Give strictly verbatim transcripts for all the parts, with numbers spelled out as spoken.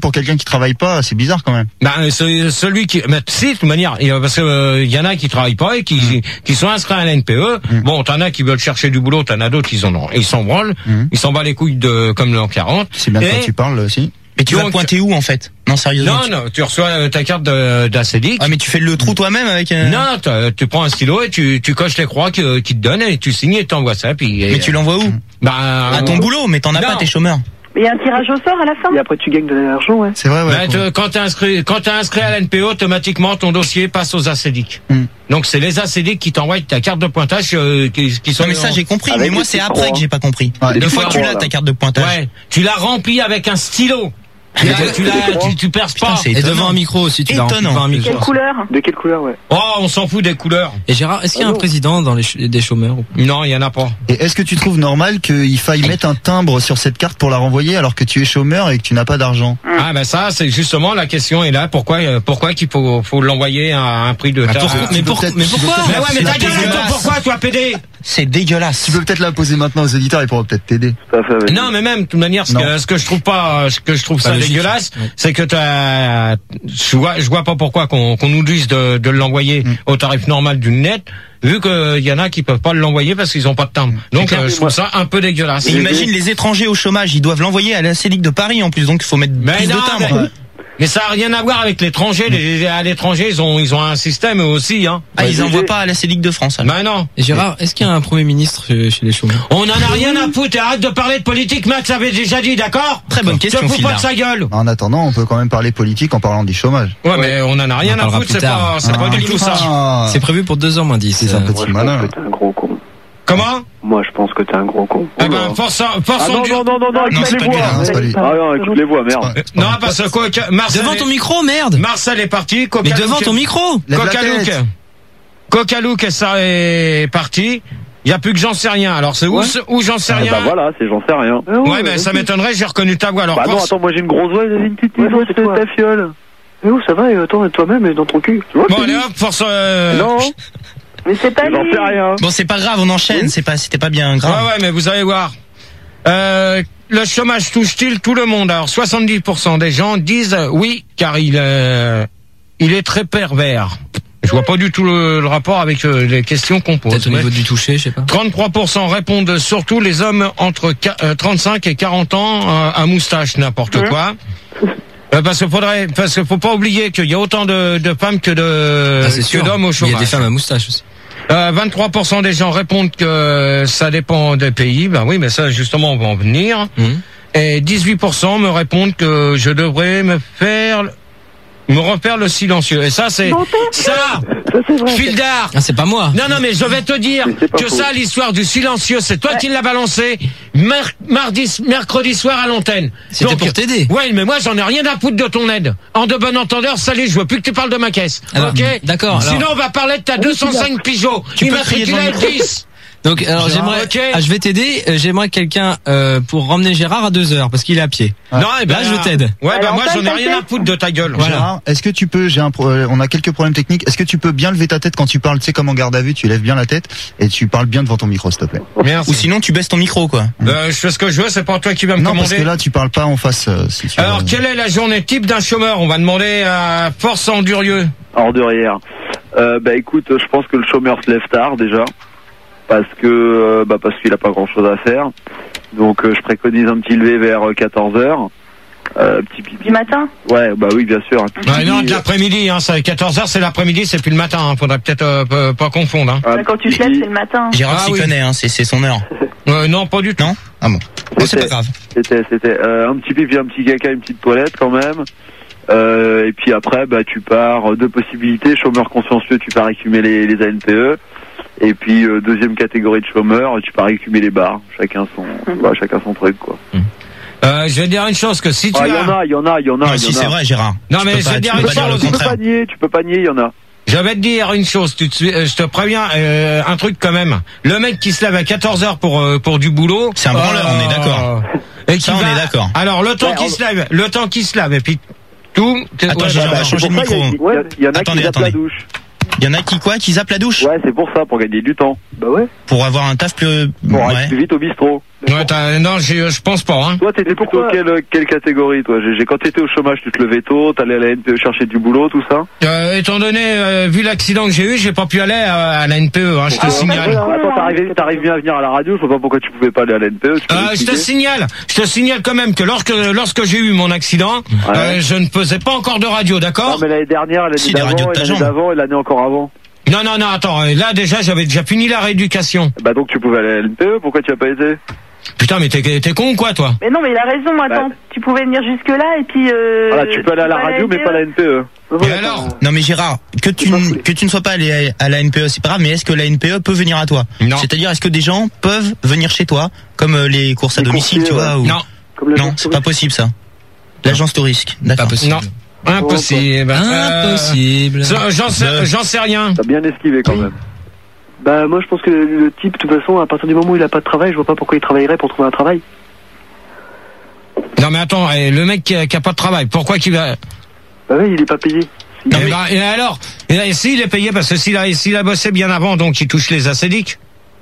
pour quelqu'un qui travaille pas, c'est bizarre quand même. Bah, c'est celui qui, mais si, de toute manière, parce que euh, y en a qui travaillent pas et qui mmh. qui sont inscrits à la N P E. Mmh. Bon, t'en as qui veulent chercher du boulot, t'en as d'autres qui en ont, ils s'en branlent, mmh. ils s'en battent les couilles de comme l'an quarante. C'est bien quand tu parles aussi. Mais tu donc, vas pointer où en fait? Non, sérieusement. Non, non, tu reçois ta carte d'Acédic. Ah, mais tu fais le trou toi-même avec un... Non, tu prends un stylo et tu, tu coches les croix qui, qui te donnent et tu signes et t'envoies ça. Puis, mais et, tu l'envoies où? Bah, à ton boulot, mais t'en as non. pas, t'es chômeur. Mais il y a un tirage au sort à la fin. Et après tu gagnes de l'argent, ouais. C'est vrai, ouais. Bah, quand t'es inscrit, quand t'es inscrit à l'N P E, automatiquement ton dossier passe aux Acédic. Mm. Donc c'est les Acédic qui t'envoient ta carte de pointage euh, qui, qui sont. Non mais ça j'ai compris, mais moi c'est après que j'ai pas compris. Ouais, Une fois que tu l'as ta carte de pointage. Ouais. Tu l'as remplie avec un stylo. Tu, tu, l'as, tu, tu perces pas. Putain, et devant un micro aussi, tu l'as rempli devant un micro. Quelle couleur? De quelle couleur, ouais. Oh, on s'en fout des couleurs. Et Gérard, est-ce qu'il y a un président dans les ch- des chômeurs? Non, il y en a pas. Et est-ce que tu trouves normal qu'il faille mettre un timbre sur cette carte pour la renvoyer alors que tu es chômeur et que tu n'as pas d'argent? Ah ben ça, c'est justement la question est là. Pourquoi, pourquoi qu'il faut, faut l'envoyer à un prix de. Ah, ta... pourquoi, mais, pour, mais pourquoi? Mais ouais, mais ta gueule, pourquoi, toi, P D? C'est dégueulasse. Tu peux peut-être la poser maintenant aux éditeurs, ils pourront peut-être t'aider. Non, mais même, de toute manière, ce que, ce que je trouve pas, ce que je trouve ça dégueulasse, oui. c'est que t'as, je vois, je vois pas pourquoi qu'on, qu'on nous dise de, de l'envoyer mm. au tarif normal d'une net, vu qu'il y en a qui peuvent pas l'envoyer parce qu'ils ont pas de timbre. Donc, euh, je trouve ça un peu dégueulasse. Et imagine les étrangers au chômage, ils doivent l'envoyer à la Acédic de Paris en plus, donc il faut mettre mais plus non, de timbres. Mais... Mais ça a rien à voir avec l'étranger. Les, à l'étranger, ils ont, ils ont un système eux aussi, hein. Ah, ils envoient pas à la Acédic de France. Ben non. Et Gérard, est-ce qu'il y a un premier ministre chez, chez les chômeurs? On en a rien à foutre. Arrête de parler de politique, Max avait déjà dit, d'accord? Très bonne question. Tu te fous pas de sa gueule. En attendant, on peut quand même parler politique en parlant du chômage. Ouais, ouais. mais on en a rien à foutre. C'est pas, c'est ah, pas du tout ça. Ah. C'est prévu pour deux heures moins dix. C'est un petit malin. T'es un gros con. Comment? Moi, je pense que t'es un gros con. Eh ben, force, force. Ah non, non, non, non, non, écoute les voix. Ah non, écoute les voix, merde. Non, parce que Marcel. Devant ton micro, merde. Marcel est parti. Mais devant ton micro. Coca-Louk. Coca-Louk, ça est parti. Il y a plus que j'en sais rien. Alors c'est où, où j'en sais rien. Bah voilà, c'est j'en sais rien. Ouais, mais ça m'étonnerait, j'ai reconnu ta voix. Alors bah non, attends, moi j'ai une grosse voix, j'ai une petite voix, c'est ta fiole. Mais où ça va, attends, toi-même et dans ton cul. Bon, allez hop, force. Non. Mais c'est pas j'en sais rien. Bon, c'est pas grave, on enchaîne, c'est pas, c'était pas bien grave. Ouais, ouais, mais vous allez voir. Euh, le chômage touche-t-il tout le monde? Alors, soixante-dix pour cent des gens disent oui, car il, euh, il est très pervers. Je vois pas du tout le, le rapport avec euh, les questions qu'on pose. Peut-être au niveau du toucher, je sais pas. trente-trois pour cent répondent surtout les hommes entre trente-cinq et quarante ans euh, à moustache, n'importe mmh. quoi. Euh, parce qu'il faudrait, parce qu'il faut pas oublier qu'il y a autant de, de femmes que de, ah, que d'hommes au chômage. Il y a des femmes à moustache aussi. Euh, vingt-trois pour cent des gens répondent que ça dépend des pays. Ben oui, mais ça, justement, on va en venir. Mmh. Et dix-huit pour cent me répondent que je devrais me faire, me refaire le silencieux. Et ça, c'est, ça, fil d'art. Ah, c'est pas moi. Non, non, mais je vais te dire que faux. Ça, l'histoire du silencieux, c'est toi ouais. qui l'as balancé mer- mardi, mercredi soir à l'antenne. C'était donc, pour t'aider. Ouais, mais moi, j'en ai rien à foutre de ton aide. En de bon entendeur, salut, je veux plus que tu parles de ma caisse. Alors, ok? D'accord. Sinon, alors... on va parler de ta deux cent cinq Peugeot. Tu peux crier devant le dix. Donc, alors, Gérard, j'aimerais, okay. ah, je vais t'aider, euh, j'aimerais quelqu'un, euh, pour ramener Gérard à deux heures, parce qu'il est à pied. Ah. Non, et ben, là, je t'aide. Ouais, bah, moi, j'en ai rien à foutre de ta gueule. Voilà. Gérard, est-ce que tu peux, j'ai un, pro, on a quelques problèmes techniques, est-ce que tu peux bien lever ta tête quand tu parles, tu sais, comme en garde à vue, tu lèves bien la tête, et tu parles bien devant ton micro, s'il te plaît. Merci. Ou sinon, tu baisses ton micro, quoi. Euh, je fais ce que je veux, c'est pas toi qui vas me non, commander. Non, parce que là, tu parles pas en face, euh, si tu Alors, veux. Quelle est la journée type d'un chômeur? On va demander à Force Endurieux. Ordurière. Euh, bah, écoute, je pense que le chômeur se lève tard, déjà. Parce que euh, bah parce qu'il a pas grand chose à faire, donc euh, je préconise un petit lever vers quatorze heures, euh, petit pipi. Du matin. Ouais, bah oui, bien sûr. Bah non, de l'après-midi, hein, ça, quatorze heures c'est l'après-midi, c'est plus le matin, hein, faudrait peut-être euh, pas confondre. Hein. Ah, bah, quand tu te lèves, c'est le matin. Gérard ah, s'y oui. connaît, hein, c'est c'est son heure. Euh, non, pas du tout. Non. Ah bon. Bon, c'est pas grave. C'était c'était euh, un petit pipi, un petit caca, une petite toilette quand même. Euh, et puis après, bah tu pars deux possibilités. Chômeur consciencieux, tu pars écumer les les A N P E. Et puis euh, deuxième catégorie de chômeurs, tu pars écumer les bars, chacun son, mmh. bah, chacun son truc quoi. Mmh. Euh, je vais dire une chose que si tu ah, as, il y en a, il y en a, il y en a. Non, si c'est vrai, Gérard. Non mais je vais dire une chose, tu peux pas nier, tu peux pas nier, il y en a. Je vais te dire une chose, tu te, je te préviens euh, un truc quand même. Le mec qui se lève à quatorze heures pour euh, pour du boulot, c'est un branleur, euh, on est d'accord. Et ça, va, on est d'accord. Alors le temps ouais, qu'il on... se lève, le temps qu'il se lève et puis tout. Attends, Gérard, on va changer de micro. Il y en a qui zappent la douche. Il y en a qui quoi, qui zappent la douche? Ouais, c'est pour ça, pour gagner du temps. Bah ouais. Pour avoir un taf plus, pour ouais. aller plus vite au bistrot. Ouais, t'as, non, j'ai, je pense pas, hein. Toi, t'étais plutôt quelle, quelle catégorie, toi? J'ai, quand t'étais au chômage, tu te levais tôt, t'allais à la N P E chercher du boulot, tout ça? Euh, étant donné, euh, vu l'accident que j'ai eu, j'ai pas pu aller à, à la N P E, hein, je te ah, signale. Attends, t'arrives, t'arrives bien à venir à la radio, je vois pas pourquoi tu pouvais pas aller à la N P E. Euh, je te signale, je te signale quand même que lorsque, lorsque j'ai eu mon accident, ouais. euh, je ne faisais pas encore de radio, d'accord? Non, mais l'année dernière, l'année si, d'avant, l'année d'avant et l'année encore avant. Non, non, non, attends, là, déjà, j'avais déjà fini la rééducation. Bah, donc, tu pouvais aller à la N P E, pourquoi tu as pas été? Putain, mais t'es, t'es con ou quoi, toi? Mais non, mais il a raison, attends. Bah, tu pouvais venir jusque-là et puis... Euh, voilà, tu peux aller à la radio, mais pas à la N P E. Et alors? Non, mais Gérard, que tu, que tu ne sois pas allé à la N P E, c'est pas grave, mais est-ce que la N P E peut venir à toi? Non. C'est-à-dire, est-ce que des gens peuvent venir chez toi, comme les courses à les domicile, tu vois? Ou... Non. Non, c'est pas possible, ça. L'agence Touristique. D'accord. Pas possible. Non. Impossible. Impossible. Euh, j'en sais, j'en sais rien. T'as bien esquivé quand même. Bah moi je pense que le type, de toute façon, à partir du moment où il a pas de travail, je vois pas pourquoi il travaillerait pour trouver un travail. Non mais attends, le mec qui a, qui a pas de travail, pourquoi qu'il va... Bah oui, il est pas payé. Non, mais... bah, et alors et s'il est payé, parce que s'il a, s'il a bossé bien avant, donc il touche les acédiques?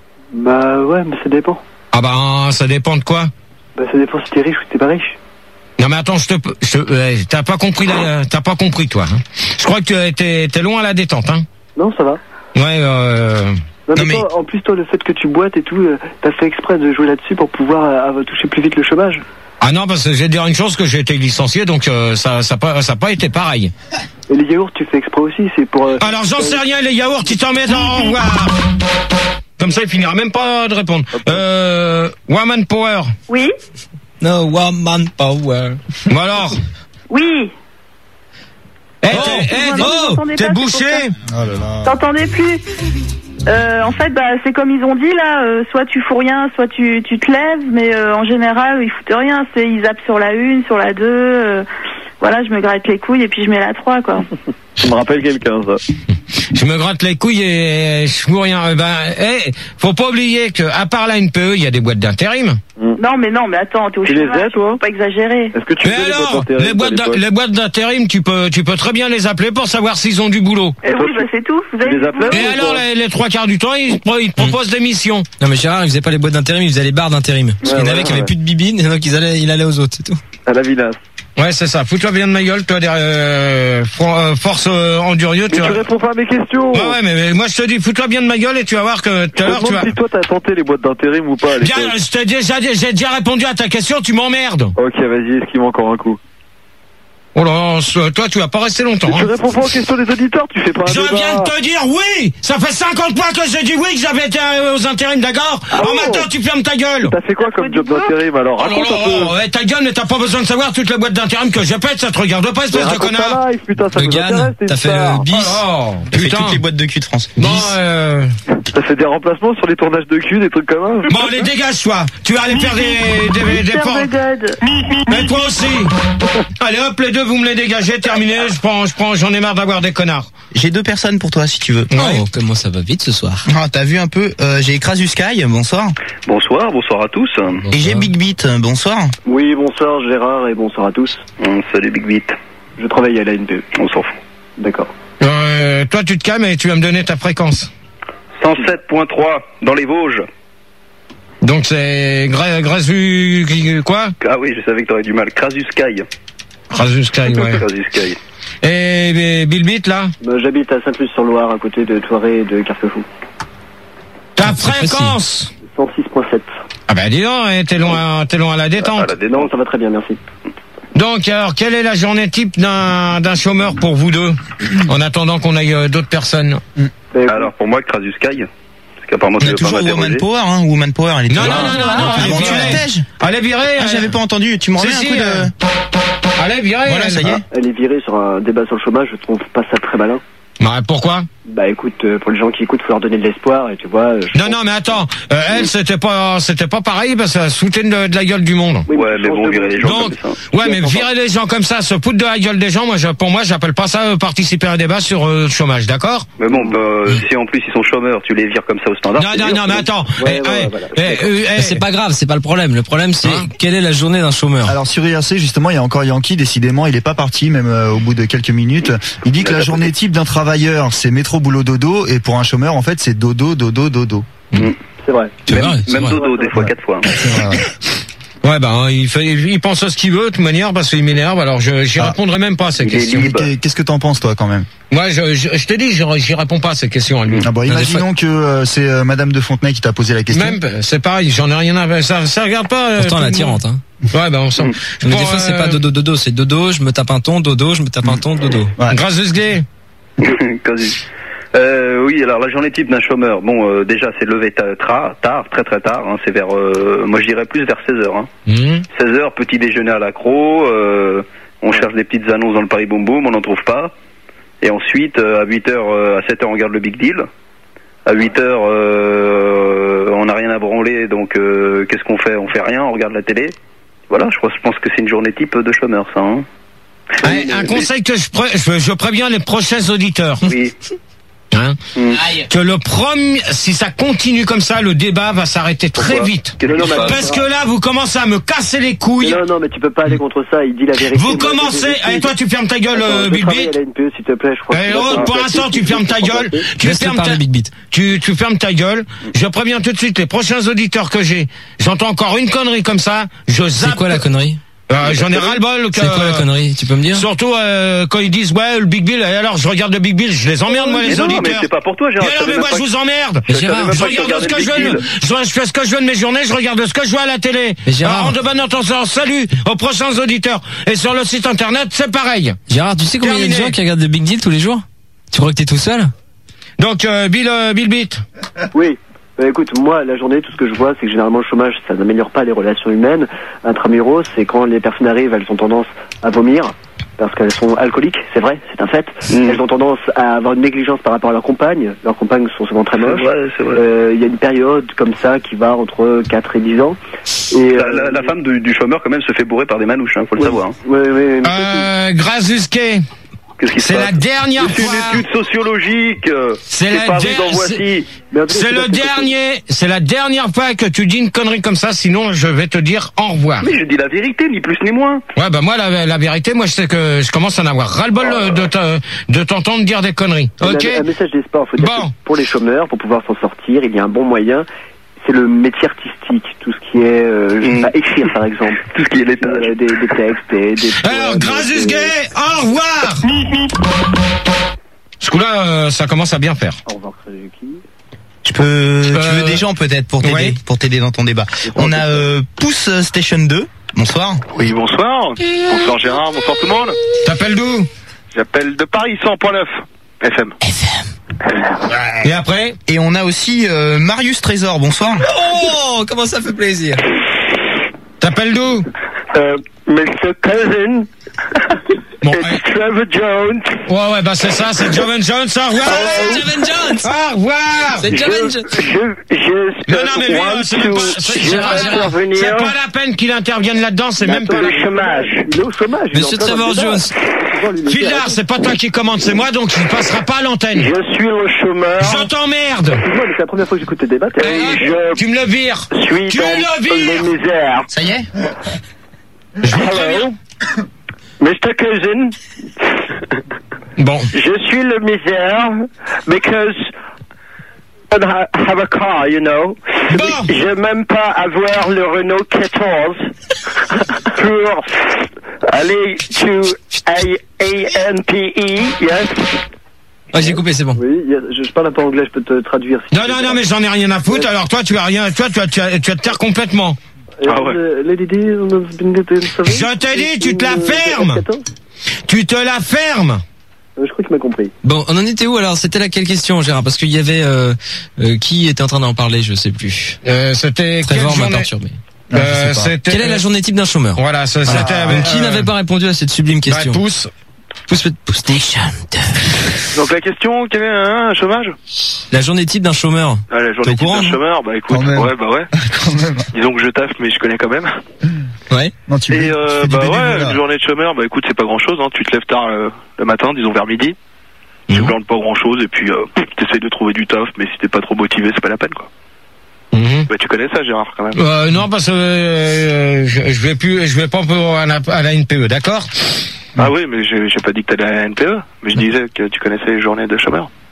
Bah ouais, mais ça dépend. Ah bah ça dépend de quoi? Bah ça dépend si t'es riche ou si t'es pas riche. Non mais attends, je te, je, euh, t'as pas compris, la, t'as pas compris toi. Hein. Je crois que t'es, t'es loin à la détente, hein. Non, ça va. Ouais. Euh... Non, mais, non, mais... Toi, en plus toi, le fait que tu boites et tout, euh, t'as fait exprès de jouer là-dessus pour pouvoir euh, toucher plus vite le chômage. Ah non, parce que j'ai dire une chose, que j'ai été licencié, donc euh, ça, ça pas, ça pas été pareil. Et les yaourts, tu fais exprès aussi, c'est pour. Euh, Alors j'en sais rien, les yaourts, tu t'en mets dans. Comme ça, il finira même pas de répondre. Euh, Woman Power. Oui. No woman power. Bon alors. Oui. Eh, hey, oh, hey, oh, t'es bouché. Oh là là. T'entendais plus. Euh, en fait, bah, c'est comme ils ont dit là, euh, soit tu fous rien, soit tu, tu te lèves, mais euh, en général, ils foutent rien. C'est ils zappent sur la une, sur la deux. Euh, voilà, je me gratte les couilles et puis je mets la trois, quoi. Ça me rappelle quelqu'un, ça. Je me gratte les couilles et je fous rien. Ben, hey, faut pas oublier que à part la N P E, il y a des boîtes d'intérim. Mm. Non, mais non, mais attends, t'es au tu chômage, les as, toi? Faut pas exagérer. Est-ce que tu mais alors, les boîtes, les boîtes d'intérim, tu peux, tu peux très bien les appeler pour savoir s'ils ont du boulot. Eh oui, bah c'est tout. Vous avez les appelés? Et alors, les, les trois quarts du temps, ils, ils te proposent des missions. Non, mais Gérard, il faisait pas les boîtes d'intérim, il faisait les barres d'intérim. Parce ouais, qu'il y en ouais, avait qui ouais. avaient plus de bibine, et donc ils allaient, il allait aux autres, c'est tout. À la vinasse. Ouais, c'est ça. Fous-toi bien de ma gueule, toi, euh, force euh, endurieux. Mais tu, tu réponds pas à mes questions. Ouais, ouais, mais, mais moi je te dis, fous-toi bien de ma gueule et tu vas voir que tout à l'heure tu vas. Si toi t'as tenté les boîtes d'intérim ou pas. Bien, je t'ai déjà, j'ai déjà répondu à ta question, tu m'emmerdes. Ok, vas-y, esquive encore un coup. Oh là, toi tu vas pas rester longtemps. Mais hein. Tu réponds pas aux questions des auditeurs, tu fais pas un Je débat. viens de te dire oui. Ça fait cinquante fois que j'ai dit oui que j'avais été aux intérims, d'accord. Ah en bon maintenant tu fermes ta gueule. T'as fait quoi comme job d'intérim alors? Raconte oh là, un peu. Ouais, ta gueule, mais t'as pas besoin de savoir toutes les boîtes d'intérim que je pète, ça te regarde pas, espèce de connard. Live, putain, ça le Gann, t'as fait le bis, oh, t'as fait toutes les boîtes de cul de France. Bon, euh... T'as fait des remplacements sur les tournages de cul, des trucs comme ça. Bon, allez, dégage-toi. Tu vas aller faire des des des, des Mais toi aussi. Allez, hop, les deux, vous me les dégagez. Terminé. Je prends, je prends. J'en ai marre d'avoir des connards. J'ai deux personnes pour toi, si tu veux. Oh, ouais. Comment ça va vite ce soir. Ah, t'as vu un peu. Euh, j'ai Crazu Sky. Bonsoir. Bonsoir, bonsoir à tous. Bonsoir. Et j'ai Big Beat. Bonsoir. Oui, bonsoir Gérard et bonsoir à tous. Hum, salut Big Beat. Je travaille à la N P E. On s'en fout. D'accord. Euh, toi, tu te calmes et tu vas me donner ta fréquence. cent sept point trois dans les Vosges. Donc c'est Grazu quoi? Ah oui, je savais que t'aurais du mal. Crazu Sky. Crazu Sky, ouais. Crazu Sky. Et, et Bill Beat là? Bah, j'habite à Saint-Plus-sur-Loire, à côté de Thoiré et de Carquefou. Ta fréquence? cent six point sept. Ah bah dis donc, hein, t'es loin, t'es loin à la détente. À la détente. Non, ça va très bien, merci. Donc alors, quelle est la journée type d'un d'un chômeur pour vous deux, en attendant qu'on aille euh, d'autres personnes? Mmh. Alors pour moi, Crazu Sky. On a toujours Woman Power, hein, Woman Power, elle est non, non, non, non, non, elle est virée. Elle est virée. Ah, j'avais pas entendu, tu m'en remets un coup de... Elle est virée. Voilà, ça y est. Elle est virée sur un débat sur le chômage, je trouve pas ça très malin. Bah, pourquoi? Bah écoute, euh, pour les gens qui écoutent, faut leur donner de l'espoir et tu vois. Euh, non non mais attends, euh, elle c'était pas c'était pas pareil parce que ça se foutait de, de la gueule du monde. Oui, ouais mais bon virer les gens donc, comme ça. Ouais mais virer les gens comme ça, se foutre de la gueule des gens, moi je, pour moi j'appelle pas ça euh, participer à un débat sur euh, le chômage, d'accord? Mais bon, bah, si en plus ils sont chômeurs, tu les vires comme ça au standard. Non non non mais attends, ouais, eh, ouais, eh, voilà, eh, euh, eh, c'est pas grave, c'est pas le problème. Le problème c'est hein quelle est la journée d'un chômeur. Alors sur I R C justement, il y a encore Yankee, décidément il est pas parti même euh, au bout de quelques minutes. Il dit que la journée type d'un travailleur c'est métro boulot dodo et pour un chômeur en fait c'est dodo dodo dodo. Mmh. C'est vrai. Même, vrai, c'est même vrai. dodo, des fois, quatre fois. Ouais, bah, il fait, il pense à ce qu'il veut, de toute manière, parce qu'il m'énerve, alors je, j'y Ah. répondrai même pas à ces Il est questions. libre. Qu'est- Qu'est-ce que t'en penses, toi, quand même? Moi, je, je, je t'ai dit, j'y, j'y réponds pas à ces questions à lui. Ah bon, imaginons que euh, c'est euh, Madame de Fontenay qui t'a posé la question. Même, c'est pareil, j'en ai rien à, ça, ça regarde pas. euh, Pourtant, tout elle est le monde. attirante, hein. Ouais, bah, on s'en, Mais des Bon, fois, c'est euh, pas dodo, dodo, c'est dodo, je me tape un ton, dodo, je me tape un ton, dodo. Ouais. Grâce gay. Quasi. Euh, oui, alors la journée type d'un chômeur, bon, euh, déjà c'est levé ta- tra- tard, très très tard, hein, c'est vers, euh, moi je dirais plus vers seize heures. Hein. Mmh. seize heures, petit déjeuner à l'accro, euh, on cherche des petites annonces dans le Paris Boom Boom, on n'en trouve pas. Et ensuite, euh, à huit heures, euh, à sept heures, on regarde le Big Deal. À huit heures, euh, on n'a rien à branler, donc euh, qu'est-ce qu'on fait? On fait rien, on regarde la télé. Voilà, je, crois, je pense que c'est une journée type de chômeur, ça. Hein. Ouais, un conseil que je, pré- je, je préviens les prochains auditeurs. Oui. Hein, Mm. que le premier, si ça continue comme ça, le débat va s'arrêter très Pourquoi? vite. Qu'est-ce Non, qui non, se mais- passe? Parce que là, vous commencez à me casser les couilles. Non, non, mais tu peux pas aller contre ça, il dit la vérité. Vous Moi, commencez, j'ai- j'ai- et toi tu fermes ta gueule, Attends, euh, je Bill travaille Beat. à la N P E, s'il te plaît, je crois Eh, que oh, pour l'instant, tu fermes ta gueule. Tu Laisse-le fermes parler, ta, Big Beat. tu, tu fermes ta gueule. Je préviens tout de suite les prochains auditeurs que j'ai. J'entends encore une connerie comme ça. Je zappe. C'est quoi la connerie? Euh, J'en ai ras-le-bol. que- C'est quoi la connerie? Tu peux me dire? Surtout euh, quand ils disent ouais le Big Bill. Et alors je regarde le Big Bill, je les emmerde moi Mais les non, mais auditeurs. c'est pas pour toi, Et Gérard. alors mais moi je vous emmerde. Mais Je savais Gérard, même Je pas que tu regarde ce que regardais je le veux, Big je, je fais ce que je veux de mes journées, je regarde ce que je vois à la télé. Mais Gérard- Alors, de bonne intention, salut aux prochains auditeurs. Et sur le site internet, c'est pareil. Gérard, tu sais combien il y a de Terminé. gens qui regardent le Big Deal tous les jours? Tu crois que t'es tout seul? Donc euh, Bill euh, Bill Beat. Oui. Bah, écoute, moi, la journée, tout ce que je vois, c'est que généralement, le chômage, ça n'améliore pas les relations humaines. Intramuros, c'est quand les personnes arrivent, elles ont tendance à vomir, parce qu'elles sont alcooliques, c'est vrai, c'est un fait. Mm. Elles ont tendance à avoir une négligence par rapport à leurs compagnes. Leurs compagnes sont souvent très moches. C'est vrai, c'est vrai. Euh, Il y a une période comme ça qui va entre quatre et dix ans. Et, La, euh, la- la femme du, du chômeur, quand même, se fait bourrer par des manouches, hein, faut le ouais, savoir. Hein. ouais, ouais, mais Euh, Grazuske. Qu'est-ce qui se C'est passe? la dernière C'est une fois. étude sociologique. euh, C'est la pas vu der- dans Voici. mais en tout cas, C'est pas le ce que- dernier, c'est la dernière fois que tu dis une connerie comme ça, sinon je vais te dire au revoir. Mais je dis la vérité, ni plus ni moins. Ouais, bah moi la, la vérité, moi je sais que je commence à en avoir ras-le-bol euh, de te- de t'entendre dire des conneries. Ok. Un, un message des sports, faut dire Bon. que pour les chômeurs, pour pouvoir s'en sortir, il y a un bon moyen. C'est le métier artistique, tout ce qui est euh, je sais Mm. pas, écrire par exemple. Tout ce qui est l'étage. Euh, des, des textes, des, des Alors, poèmes, Grazus des- Gay, au revoir. Ce coup-là, euh, ça commence à bien faire. Au revoir, Suzuki. Je peux, tu Euh, veux des gens peut-être pour t'aider, ouais. pour t'aider dans ton débat. On a euh, Pouce Station deux. Bonsoir. Oui, bonsoir. Bonsoir Gérard, bonsoir tout le monde. T'appelles d'où? J'appelle de Paris cent point neuf F M. Et après? Et on a aussi euh, Marius Trésor. Bonsoir. Oh, comment ça fait plaisir. T'appelles d'où? Euh, Mister Cousin, Bon, it's ouais. Trevor Jones. Ouais, ouais, bah c'est ça, c'est Joven Jones, au revoir. Joven Jones. Au revoir. C'est Joven Jones. Je, je, Non, non, mais lui, euh, c'est même pas, c'est- je Gérard, vais Gérard, intervenir c'est pas la peine qu'il intervienne là-dedans, c'est même pas sur la le chômage. Il est au chômage. il est Monsieur en plein dans Trevor le débat. Jones. Souvent, lui, il est- Fildar, c'est pas toi qui commande, c'est moi, donc tu ne passeras pas à l'antenne. Je suis le chômeur. Je t'emmerde. Excuse-moi, mais c'est la première fois que j'écoute tes débats. t'es- Eh, je Tu me le vires. suis Tu dans le vires. les misères. Ça y est. Je vous préviens. Hello, Mister Cousin. Bon. Je suis le misère because I don't ha- have a car, you know. Bon. Je n'ai même pas avoir le Renault quatorze pour aller to A N P E, yes. Ah, j'ai coupé, c'est bon. Oui, il y a- je, je parle un peu anglais, je peux te traduire. si Non, tu non, veux. non, mais j'en ai rien à foutre. Alors toi, tu as rien. Toi, tu as, tu as, tu as te taire complètement. Euh, Ah ouais. euh, Lady D, on a been getting seven. Je t'ai dit, tu te la Euh, fermes. quatorze. Tu te la fermes. Euh, Je crois qu'il m'a compris. Bon, on en était où alors? C'était laquelle question, Gérard? Parce qu'il y avait euh, euh, qui était en train d'en parler, je sais plus. Euh, c'était quelle Trevor m'a journée perturbé. Ah, je Euh, sais pas. c'était. Quelle est la journée type d'un chômeur? Voilà, ça, Voilà. c'était. Donc, qui euh, n'avait pas répondu à cette sublime bah, question? pouce. Pouce, pouce station. Donc la question, quel est hein, un chômage? La journée type d'un chômeur. Ah, la T'es au journée type courant, d'un non chômeur, bah écoute, Quand même. ouais, bah ouais. Quand même. Disons que je taffe, mais je connais quand même. Ouais. Non, tu, Et tu euh, fais du bah ouais, bénévolat. une journée de chômeur, bah écoute, c'est pas grand chose, hein. Tu te lèves tard euh, le matin, disons vers midi. Tu Mhm. glandes pas grand chose, et puis euh, t'essayes de trouver du taf, mais si t'es pas trop motivé, c'est pas la peine, quoi. Mhm. Bah tu connais ça, Gérard, quand même. Euh, non, parce que euh, je, je vais plus, je vais pas pour à la, à la N P E, d'accord? Ah oui, mais j'ai j'ai pas dit que t'allais à la N P E, mais je disais que tu connaissais les journées de chômeur.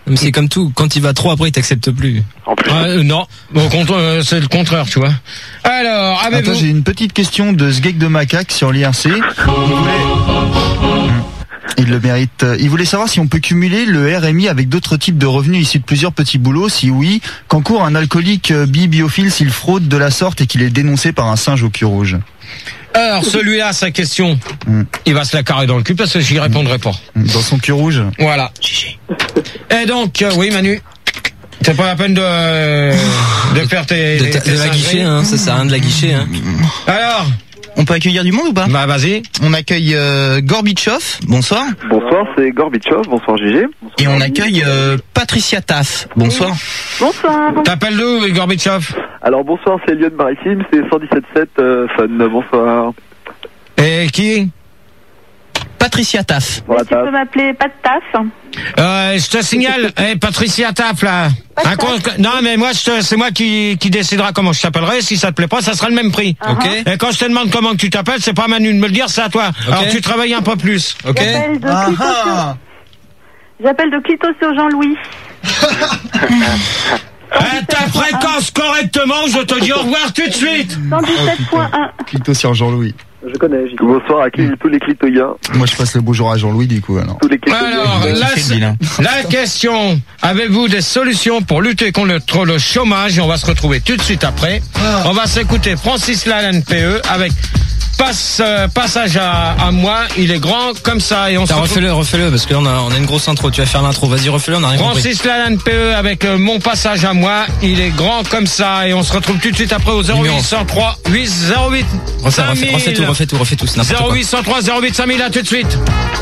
Mais c'est comme tout, quand il va trop après, il t'accepte plus. En plus. Euh, non, au contraire, euh, c'est le contraire, tu vois. Alors, avez-vous... Attends, j'ai une petite question de Sgeg de Macaque sur l'I R C. Il voulait... Il le mérite. Il voulait savoir si on peut cumuler le R M I avec d'autres types de revenus issus de plusieurs petits boulots. Si oui, qu'encourt un alcoolique bi-biophile s'il fraude de la sorte et qu'il est dénoncé par un singe au cul rouge? Alors, celui-là, sa question, mm. il va se la carrer dans le cul parce que j'y répondrai pas. Dans son cul rouge. Voilà. Et donc, euh, oui, Manu, c'est pas la peine de, de faire tes... De, tes, tes de la guicher, hein, ça sert à rien de la guicher. Hein. Alors, on peut accueillir du monde ou pas? Bah, vas-y. On accueille euh, Gorbichov. Bonsoir. Bonsoir, c'est Gorbichov. Bonsoir, G G. Bonsoir. Et on accueille euh, Patricia Taff. Bonsoir. Bonsoir. T'appelles d'où, Gorbichov? Alors, bonsoir, c'est Lyon Maritime, c'est cent dix-sept sept euh, Fun. Bonsoir. Et qui? Patricia Taff. Voilà, Tu peux m'appeler pas de taf. Euh, je te signale, hey, Patricia Taff, là. Un compte- non, mais moi, je te- c'est moi qui, qui décidera comment je t'appellerai. Si ça te plaît pas, ça sera le même prix. Uh-huh. Ok. Et quand je te demande comment tu t'appelles, c'est pas à Manu de me le dire, c'est à toi. Ok. Alors, tu travailles un peu plus. Ok. J'appelle de Ah, Clito sur... ah. J'appelle de Clito sur Jean-Louis. Eh, ta fréquence correctement, je te dis au revoir tout de suite. cent dix-sept point un. Clito sur Jean-Louis. Je connais, j'y Bonsoir à qui- tous les clitoyens. Moi, je passe le bonjour à Jean-Louis, du coup, alors. Tous les clitoyens. Alors, la, la question, avez-vous des solutions pour lutter contre le chômage? Et on va se retrouver tout de suite après. On va s'écouter Francis Lalanne P E avec passe, euh, passage à, à moi, il est grand comme ça. Et on se retrouve... Refais-le, refais-le, parce qu'on a, on a une grosse intro. Tu vas faire l'intro. Vas-y, refais-le, on a rien compris. Francis Lalanne P E avec euh, mon passage à moi, il est grand comme ça. Et on se retrouve tout de suite après au zéro huit cent trois huit zéro huit Refais, refais, refais tout, refais tout, refais tout, c'est n'importe zéro quoi. huit cent trois zéro huit cinq mille, à tout de suite.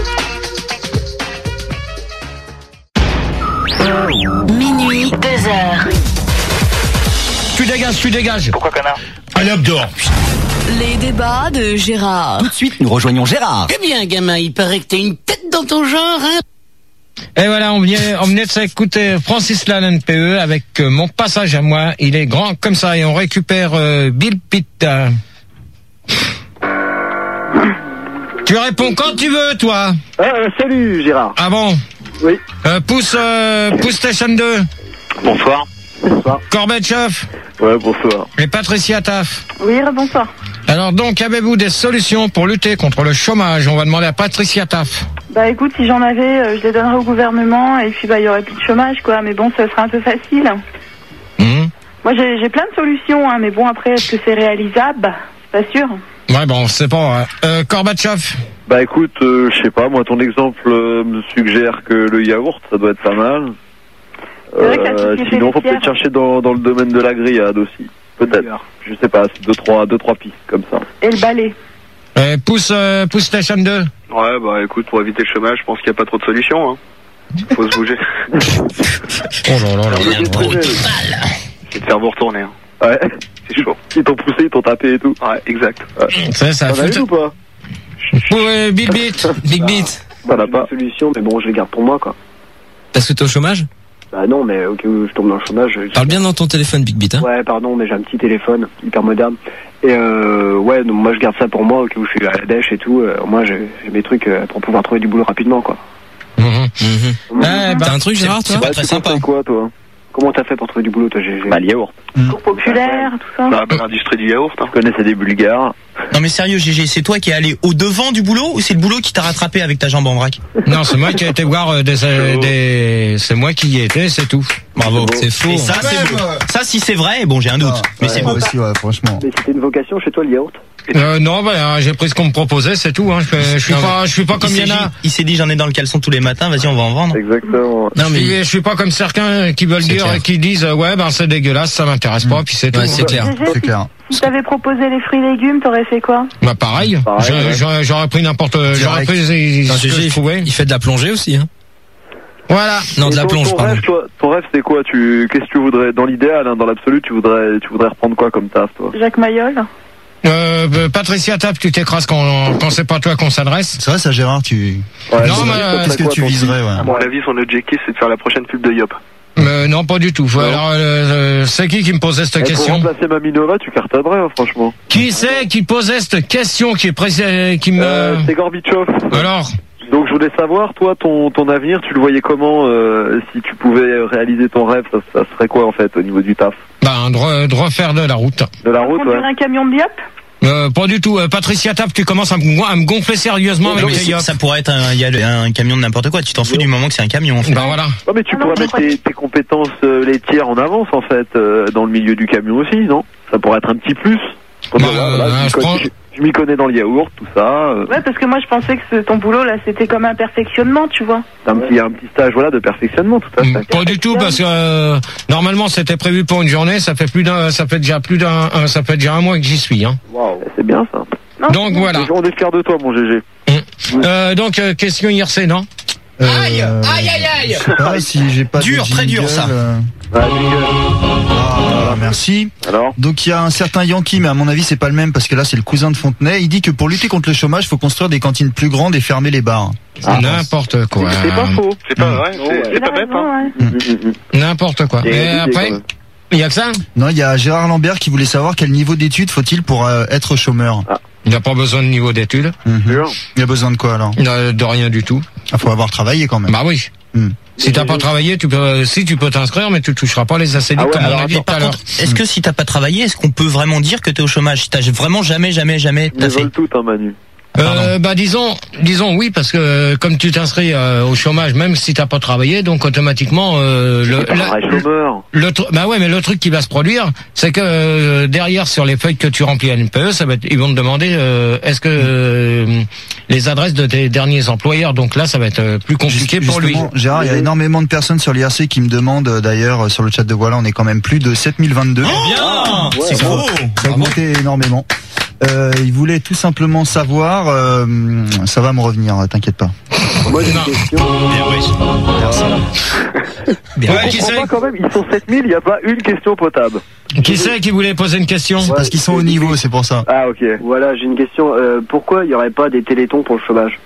Minuit, deux heures. Tu dégages, tu dégages. Pourquoi connard? Allez hop dehors. Les débats de Gérard. Tout de suite, nous rejoignons Gérard. Eh bien, gamin, il paraît que t'as une tête dans ton genre, hein? Et voilà, on venait, on venait de s'écouter Francis Lalanne P E avec euh, mon passage à moi. Il est grand comme ça et on récupère euh, Bill Pitt. euh. Tu réponds quand tu veux, toi. Ah, euh, salut Gérard. Ah bon? Oui. Euh, pousse, euh, pousse Station deux. Bonsoir. Bonsoir. Gorbatchev Ouais, bonsoir. et Patricia Taff. Oui, bonsoir. Alors donc, avez-vous des solutions pour lutter contre le chômage? On va demander à Patricia Taff. Bah écoute, si j'en avais, euh, je les donnerais au gouvernement et puis bah il y aurait plus de chômage quoi. Mais bon, ça serait un peu facile. Mmh. Moi j'ai j'ai plein de solutions, hein, mais bon après est-ce que c'est réalisable? Bah, c'est pas sûr. Ouais, bon, c'est pas... Hein. Euh, Gorbatchev. Bah écoute, euh, je sais pas, moi ton exemple euh, me suggère que le yaourt, ça doit être pas mal. C'est vrai que la société sinon, faut laitière- peut-être chercher dans, dans le domaine de la grillade aussi. Peut-être. Je sais pas, c'est deux trois, deux, trois pistes comme ça. Et le balai. Euh, pousse, euh, pousse Station deux. Ouais, bah écoute, pour éviter le chômage, je pense qu'il n'y a pas trop de solutions. Hein. Faut se bouger. Oh là là là. Il y a un trou total. C'est de faire vous retourner. Hein. Ouais. C'est chaud. Ils t'ont poussé, ils t'ont tapé et tout. Ouais, exact. Ouais. Ça, ça T'en as fout- eu ou pas? Ouais, Big Beat. Big Beat. T'en as pas. Solution, mais bon, je les garde pour moi, quoi. Parce que t'es au chômage? Bah non, mais au cas où je tombe dans le chômage. je- Parle bien dans ton téléphone, Big Beat, hein. Ouais, pardon, mais j'ai un petit téléphone hyper moderne. Et euh, ouais, donc moi je garde ça pour moi, au cas où je suis à la dèche et tout. Euh, moi j'ai j'ai mes trucs euh, pour pouvoir trouver du boulot rapidement, quoi. Mhm. Mhm. Eh, bah, T'as un truc, Gérard, toi? C'est pas Ouais, très tu sympa. conseilles quoi, toi? Comment t'as fait pour trouver du boulot, toi, G G? Bah, le yaourt. Cours populaire, tout ça. Bah, bah, l'industrie du yaourt. Hein. Je connaissais des Bulgares. Non mais sérieux, G G, c'est toi qui es allé au devant du boulot ou c'est le boulot qui t'a rattrapé avec ta jambe en vrac? non, c'est moi qui ai été voir euh, des, euh, des... C'est moi qui y étais, c'est tout. Bravo, C'est c'est faux. Et ça, Quand c'est même. beau. Ça, si c'est vrai, bon, j'ai un doute. Ah, mais ouais, c'est moi beau. aussi, ouais, franchement. Mais c'était une vocation chez toi, le yaourt? Euh, non, bah, j'ai pris ce qu'on me proposait, c'est tout. Hein. Je, je suis Non, pas, je suis pas comme il il y en s'est a. dit- il s'est dit, j'en ai dans le caleçon tous les matins, vas-y, on va en vendre. Exactement. Non, Je mais. suis, je suis pas comme certains qui veulent C'est dire clair. et qui disent euh, ouais ben c'est dégueulasse, ça m'intéresse pas, puis c'est tout. Ouais, c'est clair. G G, C'est si, clair. si t'avais proposé les fruits et légumes, t'aurais fait quoi? Bah pareil. Pareil, Je- ouais. j'aurais, j'aurais pris n'importe. J'aurais Direct. pris ce Non, que G G, je trouvais. il fait de la plongée aussi, hein. Voilà. Non, de Et la ton- plonge, ton pardon. rêve, toi, ton rêve, c'est quoi? Tu, qu'est-ce que tu voudrais, dans l'idéal, hein, dans l'absolu, tu voudrais, tu voudrais reprendre quoi comme taf, toi? Jacques Mayol. Euh, euh, Patricia Tapp, tu t'écrases quand, quand c'est pas toi qu'on s'adresse. C'est vrai, ça, Gérard, tu. Ouais, Non, c'est- mais, ça euh, serait Qu'est-ce que quoi, tu ton viserais, ouais. À mon avis, son objectif, c'est de faire la prochaine pub de Yop. Euh, non, pas du tout. Alors, euh, euh, c'est qui qui me posait cette Eh, pour question? remplacer Maminova, tu cartonnerais, hein, franchement. Qui c'est qui posait cette question qui est pré- qui me. Euh, c'est Gorbichov. Alors, Donc je voulais savoir, toi, ton ton avenir, tu le voyais comment euh, si tu pouvais réaliser ton rêve, ça, ça serait quoi en fait au niveau du taf? Ben, de, re, de refaire de la route. De la route, Conduire ouais. un camion de Biop? Euh, pas du tout. Euh, Patricia Tap, tu commences à me, à me gonfler sérieusement Non, avec mais tes yop. ça pourrait être un, y a le- un camion de n'importe quoi. Tu t'en fous du moment que c'est un camion. En fait. Ben voilà. Non mais tu Ah non, pourrais je mettre crois tes, tes compétences euh, laitières en avance en fait euh, dans le milieu du camion aussi, non? Ça pourrait être un petit plus. Comme Bah, ça, euh, voilà, je, je m'y prends- connais, je- je m'y connais dans le yaourt, tout ça. euh, Ouais, parce que moi je pensais que ce- ton boulot là c'était comme un perfectionnement, tu vois. c'est un petit un petit stage voilà de perfectionnement, tout à fait. Mm, Pas du tout parce que euh, normalement c'était prévu pour une journée. Ça fait plus d'un, ça fait déjà plus d'un, un- ça fait déjà un mois que j'y suis. Hein. Waouh, c'est bien ça. Non, Donc voilà. On est fiers de toi, mon G G. Euh, donc euh, question I R C, non? Aïe, aïe, aïe, aïe. Je sais pas si j'ai pas Dur, de très dur, jingle, ça. euh. Ah, nickel. Ah, merci. Alors Donc il y a un certain Yankee, mais à mon avis c'est pas le même parce que là c'est le cousin de Fontenay. Il dit que pour lutter contre le chômage, il faut construire des cantines plus grandes et fermer les bars. Ah, n'importe quoi. C'est pas faux. C'est pas vrai, Non, c'est ouais. c'est pas bête, hein. Ouais. Mm, mm, mm. N'importe quoi. Et Et l'idée, après, quand même. il y a que ça. Non, il y a Gérard Lambert qui voulait savoir quel niveau d'études faut-il pour euh, être chômeur. Il n'y a pas besoin de niveau d'études. Mhm. Sûr. Il y a besoin de quoi alors? Euh, De rien du tout. Il faut avoir travaillé quand même. Bah oui. Hmm. Si t'as pas travaillé, tu peux, si tu peux t'inscrire, mais tu toucheras pas les acédiques Ah ouais, comme on alors a dit Mais tout à par l'heure. contre, est-ce que si t'as pas travaillé, est-ce qu'on peut vraiment dire que t'es au chômage? Si t'as vraiment jamais, jamais, jamais Ils t'as fait? veulent tout, hein, Manu. Euh, bah disons, disons oui parce que euh, comme tu t'inscris euh, au chômage, même si t'as pas travaillé, donc automatiquement euh, le, T'es pas la- un vrai chômeur. le tru- bah ouais, mais le truc qui va se produire, c'est que euh, derrière sur les feuilles que tu remplis à l'N P E, ça va être, ils vont te demander euh, est-ce que euh, les adresses de tes derniers employeurs, donc là ça va être euh, plus compliqué Juste- pour lui. justement, Gérard, il y a énormément de personnes sur l'I R C qui me demandent euh, d'ailleurs euh, sur le chat de Voilà, on est quand même plus de sept mille vingt-deux. Bien, c'est ça, gros. ça a augmenté énormément. Euh, il voulait tout simplement savoir, euh, ça va me revenir, t'inquiète pas. Moi j'ai une question. Bien. Ouais, Je qui comprends c'est pas quand même, ils sont sept mille, il n'y a pas une question potable. Qui c'est qui voulait poser une question? C'est parce qu'ils sont au niveau, c'est pour ça. Ah ok. Voilà, j'ai une question. Euh, pourquoi il n'y aurait pas des télétons pour le chômage?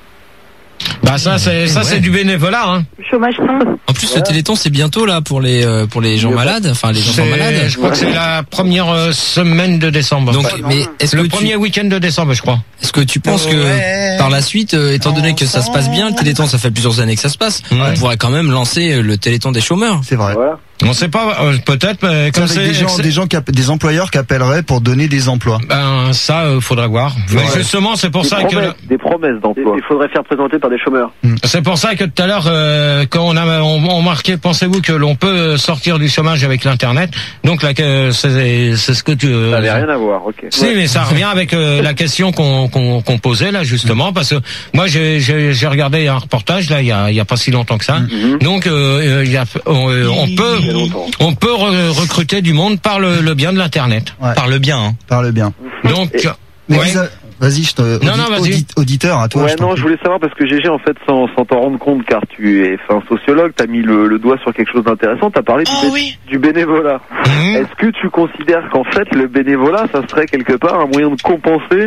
Bah ça c'est ça c'est du bénévolat. Hein. Chômage sans. En plus, le Téléthon, c'est bientôt là pour les euh, pour les gens malades, enfin les enfants C'est- malades. Je crois que c'est la première euh, semaine de décembre. Donc, Enfin, mais est-ce le que premier tu, week-end de décembre, je crois. est-ce que tu penses que Ouais. par la suite, euh, étant donné que ça se passe bien, le Téléthon, ça fait plusieurs années que ça se passe, Ouais. on pourrait quand même lancer euh, le Téléthon des chômeurs. C'est vrai. Voilà. On sait pas, euh, peut-être, mais comme Avec c'est des gens, c'est- des gens qui app- des employeurs qui appelleraient pour donner des emplois. ben ça, euh, faudra voir. Mais justement, c'est pour Des ça promesses, que des promesses Il d'emploi. il faudrait faire présenter par des chômeurs. c'est pour ça que tout à l'heure, euh, quand on a on, on marquait, pensez-vous que l'on peut sortir du chômage avec l'internet? Donc là, que c'est c'est ce que tu. euh, Ça n'avait rien à voir, ok. Si, mais ça revient avec euh, la question qu'on qu'on qu'on posait là justement, parce que moi j'ai j'ai j'ai regardé un reportage là il y a il y a pas si longtemps que ça. Mhm. Donc euh, euh, il y a on, euh, on peut Il y a longtemps. on peut re- recruter du monde par le, le bien de l'internet. Ouais. Parle bien, hein. Parle bien. Donc Et- Mais ouais. vous a- Vas-y, je te. Non, non, vas-y. audi- auditeur, à toi. Ouais, je t'en non, prie. je voulais savoir parce que G G, en fait, sans, sans t'en rendre compte, car tu es enfin, sociologue, t'as mis le, le doigt sur quelque chose d'intéressant, t'as parlé du, Ah bé- oui. du bénévolat. Mhm. Est-ce que tu considères qu'en fait, le bénévolat, ça serait quelque part un moyen de compenser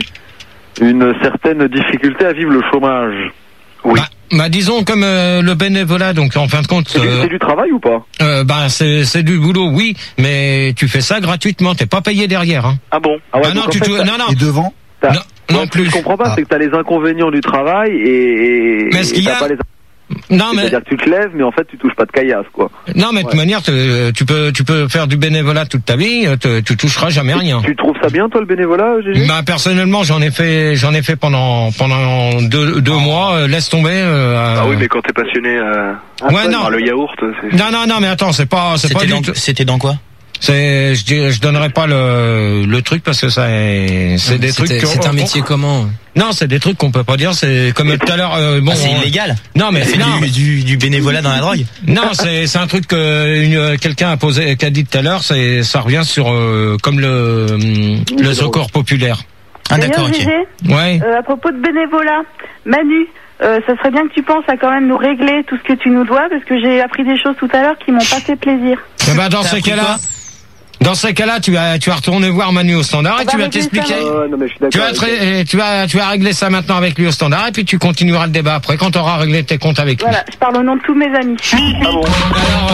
une certaine difficulté à vivre le chômage? Oui. Bah, bah, disons comme euh, le bénévolat, donc en fin de compte, C'est du, euh, c'est du travail ou pas? euh, bah c'est c'est du boulot, oui, mais tu fais ça gratuitement, t'es pas payé derrière. Hein. Ah bon? Ah ouais, Ah donc non, en tu fait, te- t'as- non non Et devant t'as- non, non ouais, plus. Ce que je comprends pas, Ah. c'est que t'as les inconvénients du travail et, et, Mais ce et qu'il y t'as a- pas les Non mais C'est-à-dire que tu te lèves, mais en fait, tu touches pas de caillasse, quoi. non mais de toute manière, te- tu peux tu peux faire du bénévolat toute ta vie, te- tu toucheras jamais rien. Tu trouves ça bien, toi, le bénévolat, G G? Bah personnellement j'en ai fait j'en ai fait pendant pendant deux deux mois euh, laisse tomber euh, Ah oui, euh, mais quand t'es passionné euh, ouais non par le yaourt, c'est... non non non mais attends c'est pas c'est pas C'était du dans, tout c'était dans quoi? c'est je dis- je donnerai pas le le truc parce que ça est- c'est des trucs C'était- que- C'est un métier comment? non c'est des trucs qu'on peut pas dire, c'est comme tout à l'heure euh, bon Ah, c'est on- illégal. non mais C'est non du, du, du bénévolat dans la drogue. non c'est c'est un truc que une- quelqu'un a posé qu'a dit tout à l'heure, c'est ça revient sur euh, comme le le secours populaire. Ah d'accord, D'ailleurs, ok. Gégé, Ouais. euh, à propos de bénévolat, Manu, euh, ça serait bien que tu penses à quand même nous régler tout ce que tu nous dois, parce que j'ai appris des choses tout à l'heure qui m'ont pas fait plaisir. Eh ben, dans T'as ces appris cas-là, quoi dans ces cas-là, tu vas, tu vas retourner voir Manu au standard et On va tu vas régler ça, t'expliquer. Manu. Ouais, non, mais je suis Tu d'accord. vas, avec toi. te- tu vas, tu vas régler ça maintenant avec lui au standard et puis tu continueras le débat après quand tu auras réglé tes comptes avec lui. Voilà, je parle au nom de tous mes amis. Alors, euh,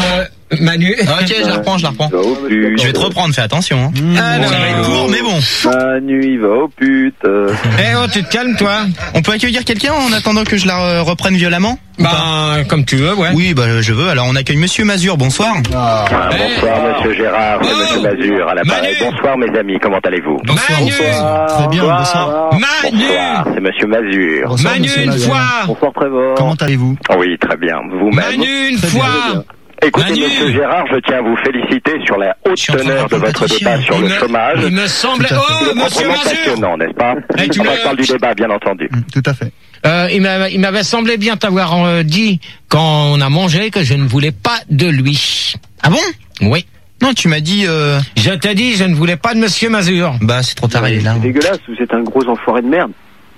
Manu. Ok, je la reprends, je la reprends. Je vais te reprendre, fais attention. Hein. Alors, ça va être court, mais bon. Manu, il va au pute. Eh oh, tu te calmes, toi. On peut accueillir quelqu'un en attendant que je la reprenne violemment? Bah, comme tu veux, ouais. Oui, bah, je veux. Alors, on accueille Monsieur Mazur, bonsoir. Ah, bonsoir, Monsieur Gérard, c'est Oh. Monsieur Mazur à l'appareil. Bonsoir, mes amis, comment allez-vous? Bonsoir. Manu. Très bien, bonsoir. Manu. Bonsoir, c'est Monsieur Mazur. Bonsoir, Manu, monsieur une Mazur. fois. Bonsoir Trevor. Comment allez-vous? Oui, très bien. Vous-même? Manu, une Très bien, fois. très bien. Écoutez, Manu. Monsieur Gérard, je tiens à vous féliciter sur la haute suis en train de teneur de répondre votre attention. débat sur Il le me- chômage. Il me semblait. Tout à fait. Oh, monsieur Proprement Mazur. passionnant, n'est-ce pas? Eh, tu On me- parle du débat, bien entendu. Mm, Tout à fait. Euh, il m'avait, il m'avait semblé bien t'avoir euh, dit quand on a mangé que je ne voulais pas de lui. Ah bon? Oui. Non, tu m'as dit, euh... Je t'ai dit, je ne voulais pas de Monsieur Mazur. Bah, c'est trop tard, il est là. C'est dégueulasse, vous êtes un gros enfoiré de merde.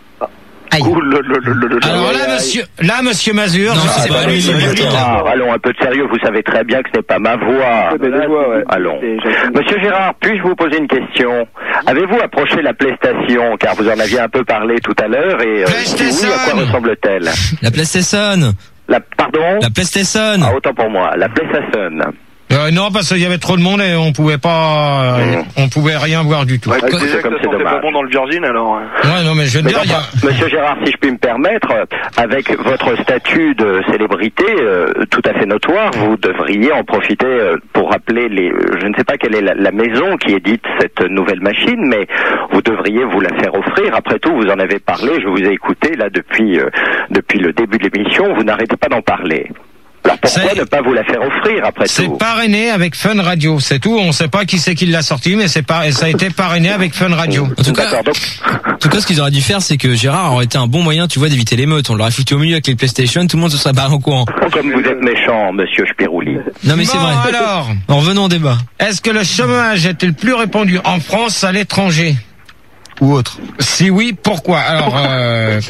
Aïe. Ouh, le, le, le, le, le, Alors le- là, monsieur, là, Monsieur Mazur. Non, je- c'est pas lui, c'est Monsieur Bertrand. Gérard, allons, un peu de sérieux, vous savez très bien que ce n'est pas ma voix. Ouais, ben, la voix, ouais. Allons. C'est- j'ai- Monsieur Gérard, puis-je vous poser une question? Avez-vous approché la PlayStation, car vous en aviez un peu parlé tout à l'heure, et euh, si oui, à quoi ressemble-t-elle? La PlayStation. La, pardon? La PlayStation. Ah, autant pour moi, la PlayStation. Euh, non, parce qu'il y avait trop de monde et on pouvait pas, euh, Mmh. on pouvait rien voir du tout. Ouais, Ouais, déjà c'est que comme ça c'est sentait dommage. pas bon dans le Virgin, alors. non, mais je veux Mais dire, il y a... enfin, Monsieur Gérard, si je puis me permettre, avec votre statut de célébrité euh, tout à fait notoire, vous devriez en profiter euh, pour rappeler les. Je ne sais pas quelle est la, la maison qui édite cette nouvelle machine, mais vous devriez vous la faire offrir. Après tout, vous en avez parlé. Je vous ai écouté là depuis euh, depuis le début de l'émission. Vous n'arrêtez pas d'en parler. Alors pourquoi C'est- ne pas vous la faire offrir après C'est tout? parrainé avec Fun Radio, c'est tout. On sait pas qui c'est qui l'a sorti, mais c'est pas, ça a été parrainé avec Fun Radio. En tout cas, D'accord, donc en tout cas, ce qu'ils auraient dû faire, c'est que Gérard aurait été un bon moyen, tu vois, d'éviter l'émeute. On l'aurait foutu au milieu avec les PlayStation, tout le monde se serait barré au courant. comme vous êtes méchant, Monsieur Spirouli. Non mais c'est Bon, vrai. alors, En revenons au débat. est-ce que le chômage est le plus répandu en France, à l'étranger? Ou autre. Si oui, pourquoi? Alors, euh,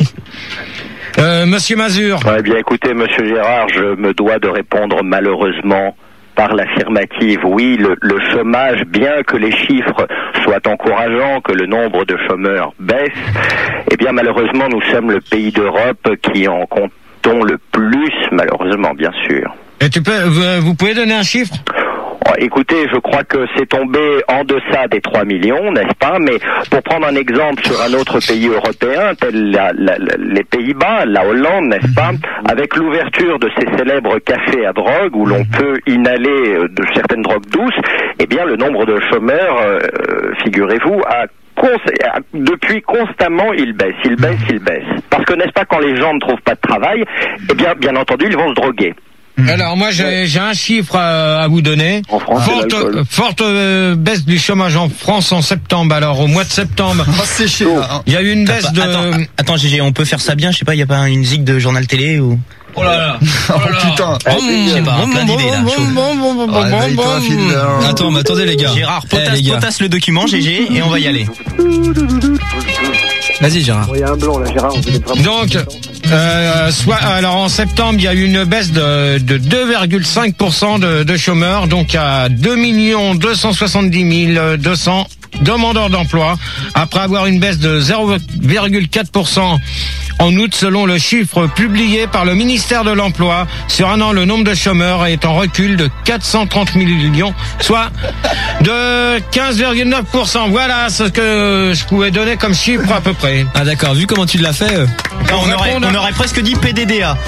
euh, Monsieur Mazur. Eh bien, écoutez, Monsieur Gérard, je me dois de répondre malheureusement par l'affirmative. Oui, le, le chômage, bien que les chiffres soient encourageants, que le nombre de chômeurs baisse, eh bien, malheureusement, nous sommes le pays d'Europe qui en comptons le plus, malheureusement, bien sûr. Et tu peux, vous, vous pouvez donner un chiffre? Oh, écoutez, je crois que c'est tombé en deçà des trois millions, n'est-ce pas? Mais pour prendre un exemple sur un autre pays européen, tel la, la, la, les Pays-Bas, la Hollande, n'est-ce pas? Avec l'ouverture de ces célèbres cafés à drogue où l'on peut inhaler euh, de certaines drogues douces, eh bien le nombre de chômeurs, euh, figurez-vous, a Cons- depuis constamment il baisse, il baisse, il baisse. Parce que n'est-ce pas, quand les gens ne trouvent pas de travail, eh bien bien entendu ils vont se droguer. Alors moi j'ai j'ai un chiffre à, à vous donner. En France, c'est Forte, l'alcool. forte euh, baisse du chômage en France en septembre. Alors au mois de septembre, On va se sécher là. hein. il y a eu une baisse Attends, de. attends, attends, G G, on peut faire ça bien, je sais pas, y a pas une zig de journal télé ou? Oh là là. Oh putain. Je sais pas, plein d'idées là. chaud. Oh, réveille-toi, Phil. Attends, mais attendez les gars. Gérard, Eh, potasse, les gars. potasse le document, G G, et on va y aller. Vas-y Gérard. Il y a un blanc là, Gérard, vous êtes vraiment. Donc, euh, soit, alors en septembre, il y a eu une baisse de, de deux virgule cinq pour cent de, de chômeurs, donc à deux millions deux cent soixante-dix mille deux cents demandeurs d'emploi, après avoir une baisse de zéro virgule quatre pour cent en août, selon le chiffre publié par le ministère de l'Emploi. Sur un an, le nombre de chômeurs est en recul de quatre cent trente millions, soit de quinze virgule neuf pour cent. Voilà ce que je pouvais donner comme chiffre à peu près. Ah d'accord, vu comment tu l'as fait. euh, Non, on, aurait, on aurait presque dit P D D A.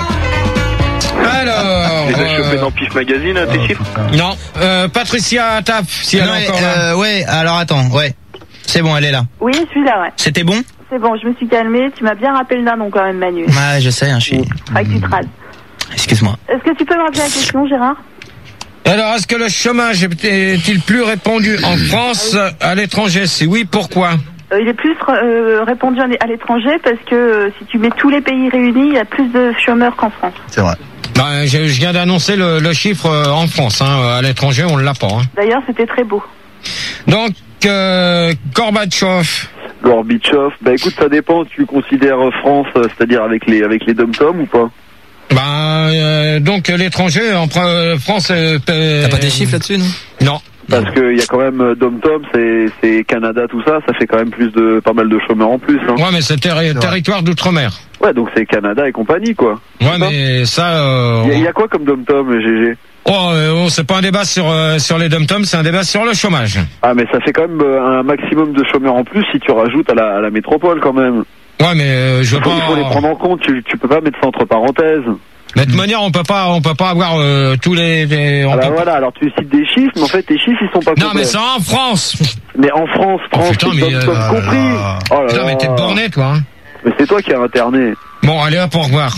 Alors, Les as euh, chopés dans Pif Magazine, hein, tes chiffres? non, euh, Patricia Taf, si elle Non, est encore là. euh, ouais, alors attends, ouais. C'est bon, elle est là. Oui, je suis là, ouais. C'était bon? C'est bon, je me suis calmée. Tu m'as bien rappelé le nom quand même, Manu. Ouais, je sais, hein, je suis... Faudrait que tu te rases. Excuse-moi. Est-ce que tu peux me rappeler la question, Gérard? Alors, est-ce que le chômage est-il plus répandu en France, à l'étranger? Si oui, pourquoi? Euh, il est plus euh, répandu à l'étranger parce que euh, si tu mets tous les pays réunis, il y a plus de chômeurs qu'en France. C'est vrai. Ben, je, je viens d'annoncer le, le chiffre euh, en France. Hein. À l'étranger, on ne l'a pas. Hein. D'ailleurs, c'était très beau. Donc, euh, Gorbatchev. Gorbatchev, bah écoute, ça dépend. Tu considères France, euh, c'est-à-dire avec les avec les dom-toms ou pas? Ben, euh, donc l'étranger, en pre- France. Euh, T'as pas tes chiffres là-dessus, non? Non. Parce qu'il y a quand même euh, dom-tom, c'est c'est Canada, tout ça, ça fait quand même plus de pas mal de chômeurs en plus. Hein. Ouais, mais c'est terri- territoire d'outre-mer. Ouais, donc c'est Canada et compagnie, quoi. Ouais, mais ça. Il Euh, y, a- y a quoi comme dom-tom, G G? Oh, euh, c'est pas un débat sur euh, sur les dom-toms, c'est un débat sur le chômage. Ah, mais ça fait quand même euh, un maximum de chômeurs en plus si tu rajoutes à la, à la métropole quand même. Ouais, mais euh, je veux il faut, pas. Il faut les prendre en compte. Tu, tu peux pas mettre ça entre parenthèses. Mais de toute manière, on peut pas, on peut pas avoir euh, tous les. les on ah bah peut... voilà. Alors tu cites des chiffres, mais en fait tes chiffres ils sont pas complets. Non, mais c'est en France. Mais en France, France, oh, putain, c'est mais, euh, compris. Euh... Oh là putain, là. Mais t'es borné, toi. Hein. Mais c'est toi qui as interné. Bon, allez hop, au revoir.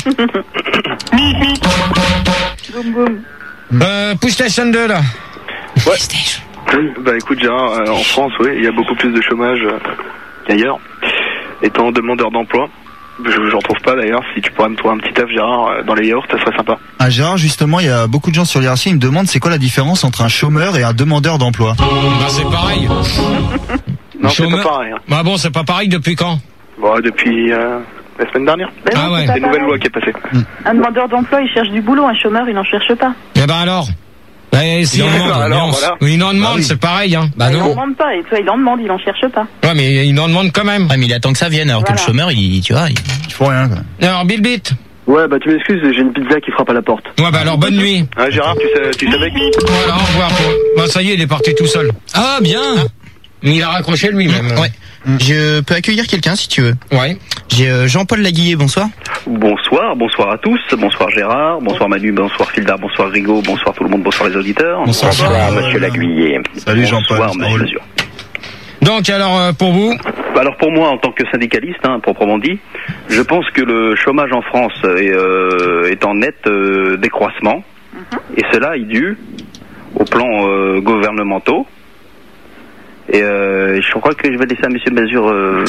Boum boum. Euh, PlayStation deux là. Ouais. Bah écoute Gérard, euh, en France, oui, il y a beaucoup plus de chômage euh, qu'ailleurs. Étant demandeur d'emploi, je j'en trouve pas d'ailleurs. Si tu pourrais me trouver un petit taf Gérard euh, dans les yaourts, ça serait sympa. Ah Gérard, justement, il y a beaucoup de gens sur l'I R C, ils me demandent c'est quoi la différence entre un chômeur et un demandeur d'emploi. Bah c'est pareil. Non, c'est pas pareil. Hein. Bah bon, c'est pas pareil depuis quand? Bon, depuis euh, la semaine dernière. Ben ah non, ouais. C'est une nouvelle loi qui est passée. Mmh. Un demandeur d'emploi, il cherche du boulot, un chômeur, il n'en cherche pas. Eh ben alors. Bah, si il en demande, alors, voilà. Oui, il en demande, bah oui. C'est pareil, hein. Bah non. Il en demande pas, et toi, il en demande, il en cherche pas. Ouais, mais il en demande quand même. Ouais, mais il attend que ça vienne, alors voilà. Que le chômeur, il, tu vois, il, il faut rien, quoi. Alors, Bill Beat. Ouais, bah tu m'excuses, j'ai une pizza qui frappe à la porte. Ouais, bah alors, bonne nuit. Ah, Gérard, tu, sais, tu savais qui? Voilà, au revoir. Bah, ça y est, il est parti tout seul. Ah, bien. Ah. Il a raccroché lui-même. Ouais. Je peux accueillir quelqu'un si tu veux. Ouais. J'ai euh, Jean-Paul Laguillet, bonsoir. Bonsoir, bonsoir à tous, bonsoir Gérard, bonsoir Manu, bonsoir Fildar, bonsoir Rigaud, bonsoir tout le monde, bonsoir les auditeurs. Bonsoir, bonsoir monsieur Laguillet. Salut Jean-Paul. Bonsoir monsieur Lazur. Donc alors euh, pour vous? Alors pour moi en tant que syndicaliste, hein, proprement dit, je pense que le chômage en France est, euh, est en net euh, décroissement, uh-huh. Et cela est dû aux plans euh, gouvernementaux. Et euh, je crois que je vais laisser à Monsieur Mazur. Euh...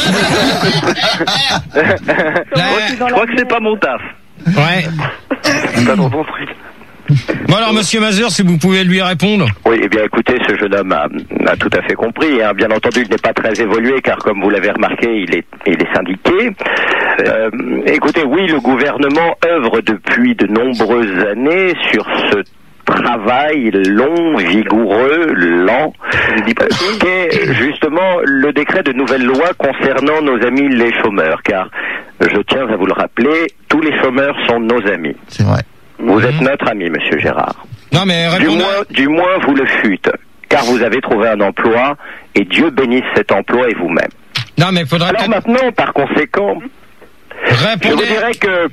je crois que c'est pas mon taf. Ouais. C'est pas mon truc. Bon alors Monsieur Mazur, si vous pouvez lui répondre. Oui, eh bien écoutez, ce jeune homme a, a tout à fait compris. Hein. Bien entendu, il n'est pas très évolué, car comme vous l'avez remarqué, il est, il est syndiqué. Euh, écoutez, oui, le gouvernement œuvre depuis de nombreuses années sur ce travail long, vigoureux, lent, qu'est justement le décret de nouvelle loi concernant nos amis les chômeurs, car je tiens à vous le rappeler, tous les chômeurs sont nos amis. C'est vrai. Vous mmh. êtes notre ami, Monsieur Gérard. Non mais du moins, du moins vous le fûtes, car vous avez trouvé un emploi, et Dieu bénisse cet emploi et vous-même. Non mais faudrait. Alors maintenant, par conséquent, répondez... je vous dirais que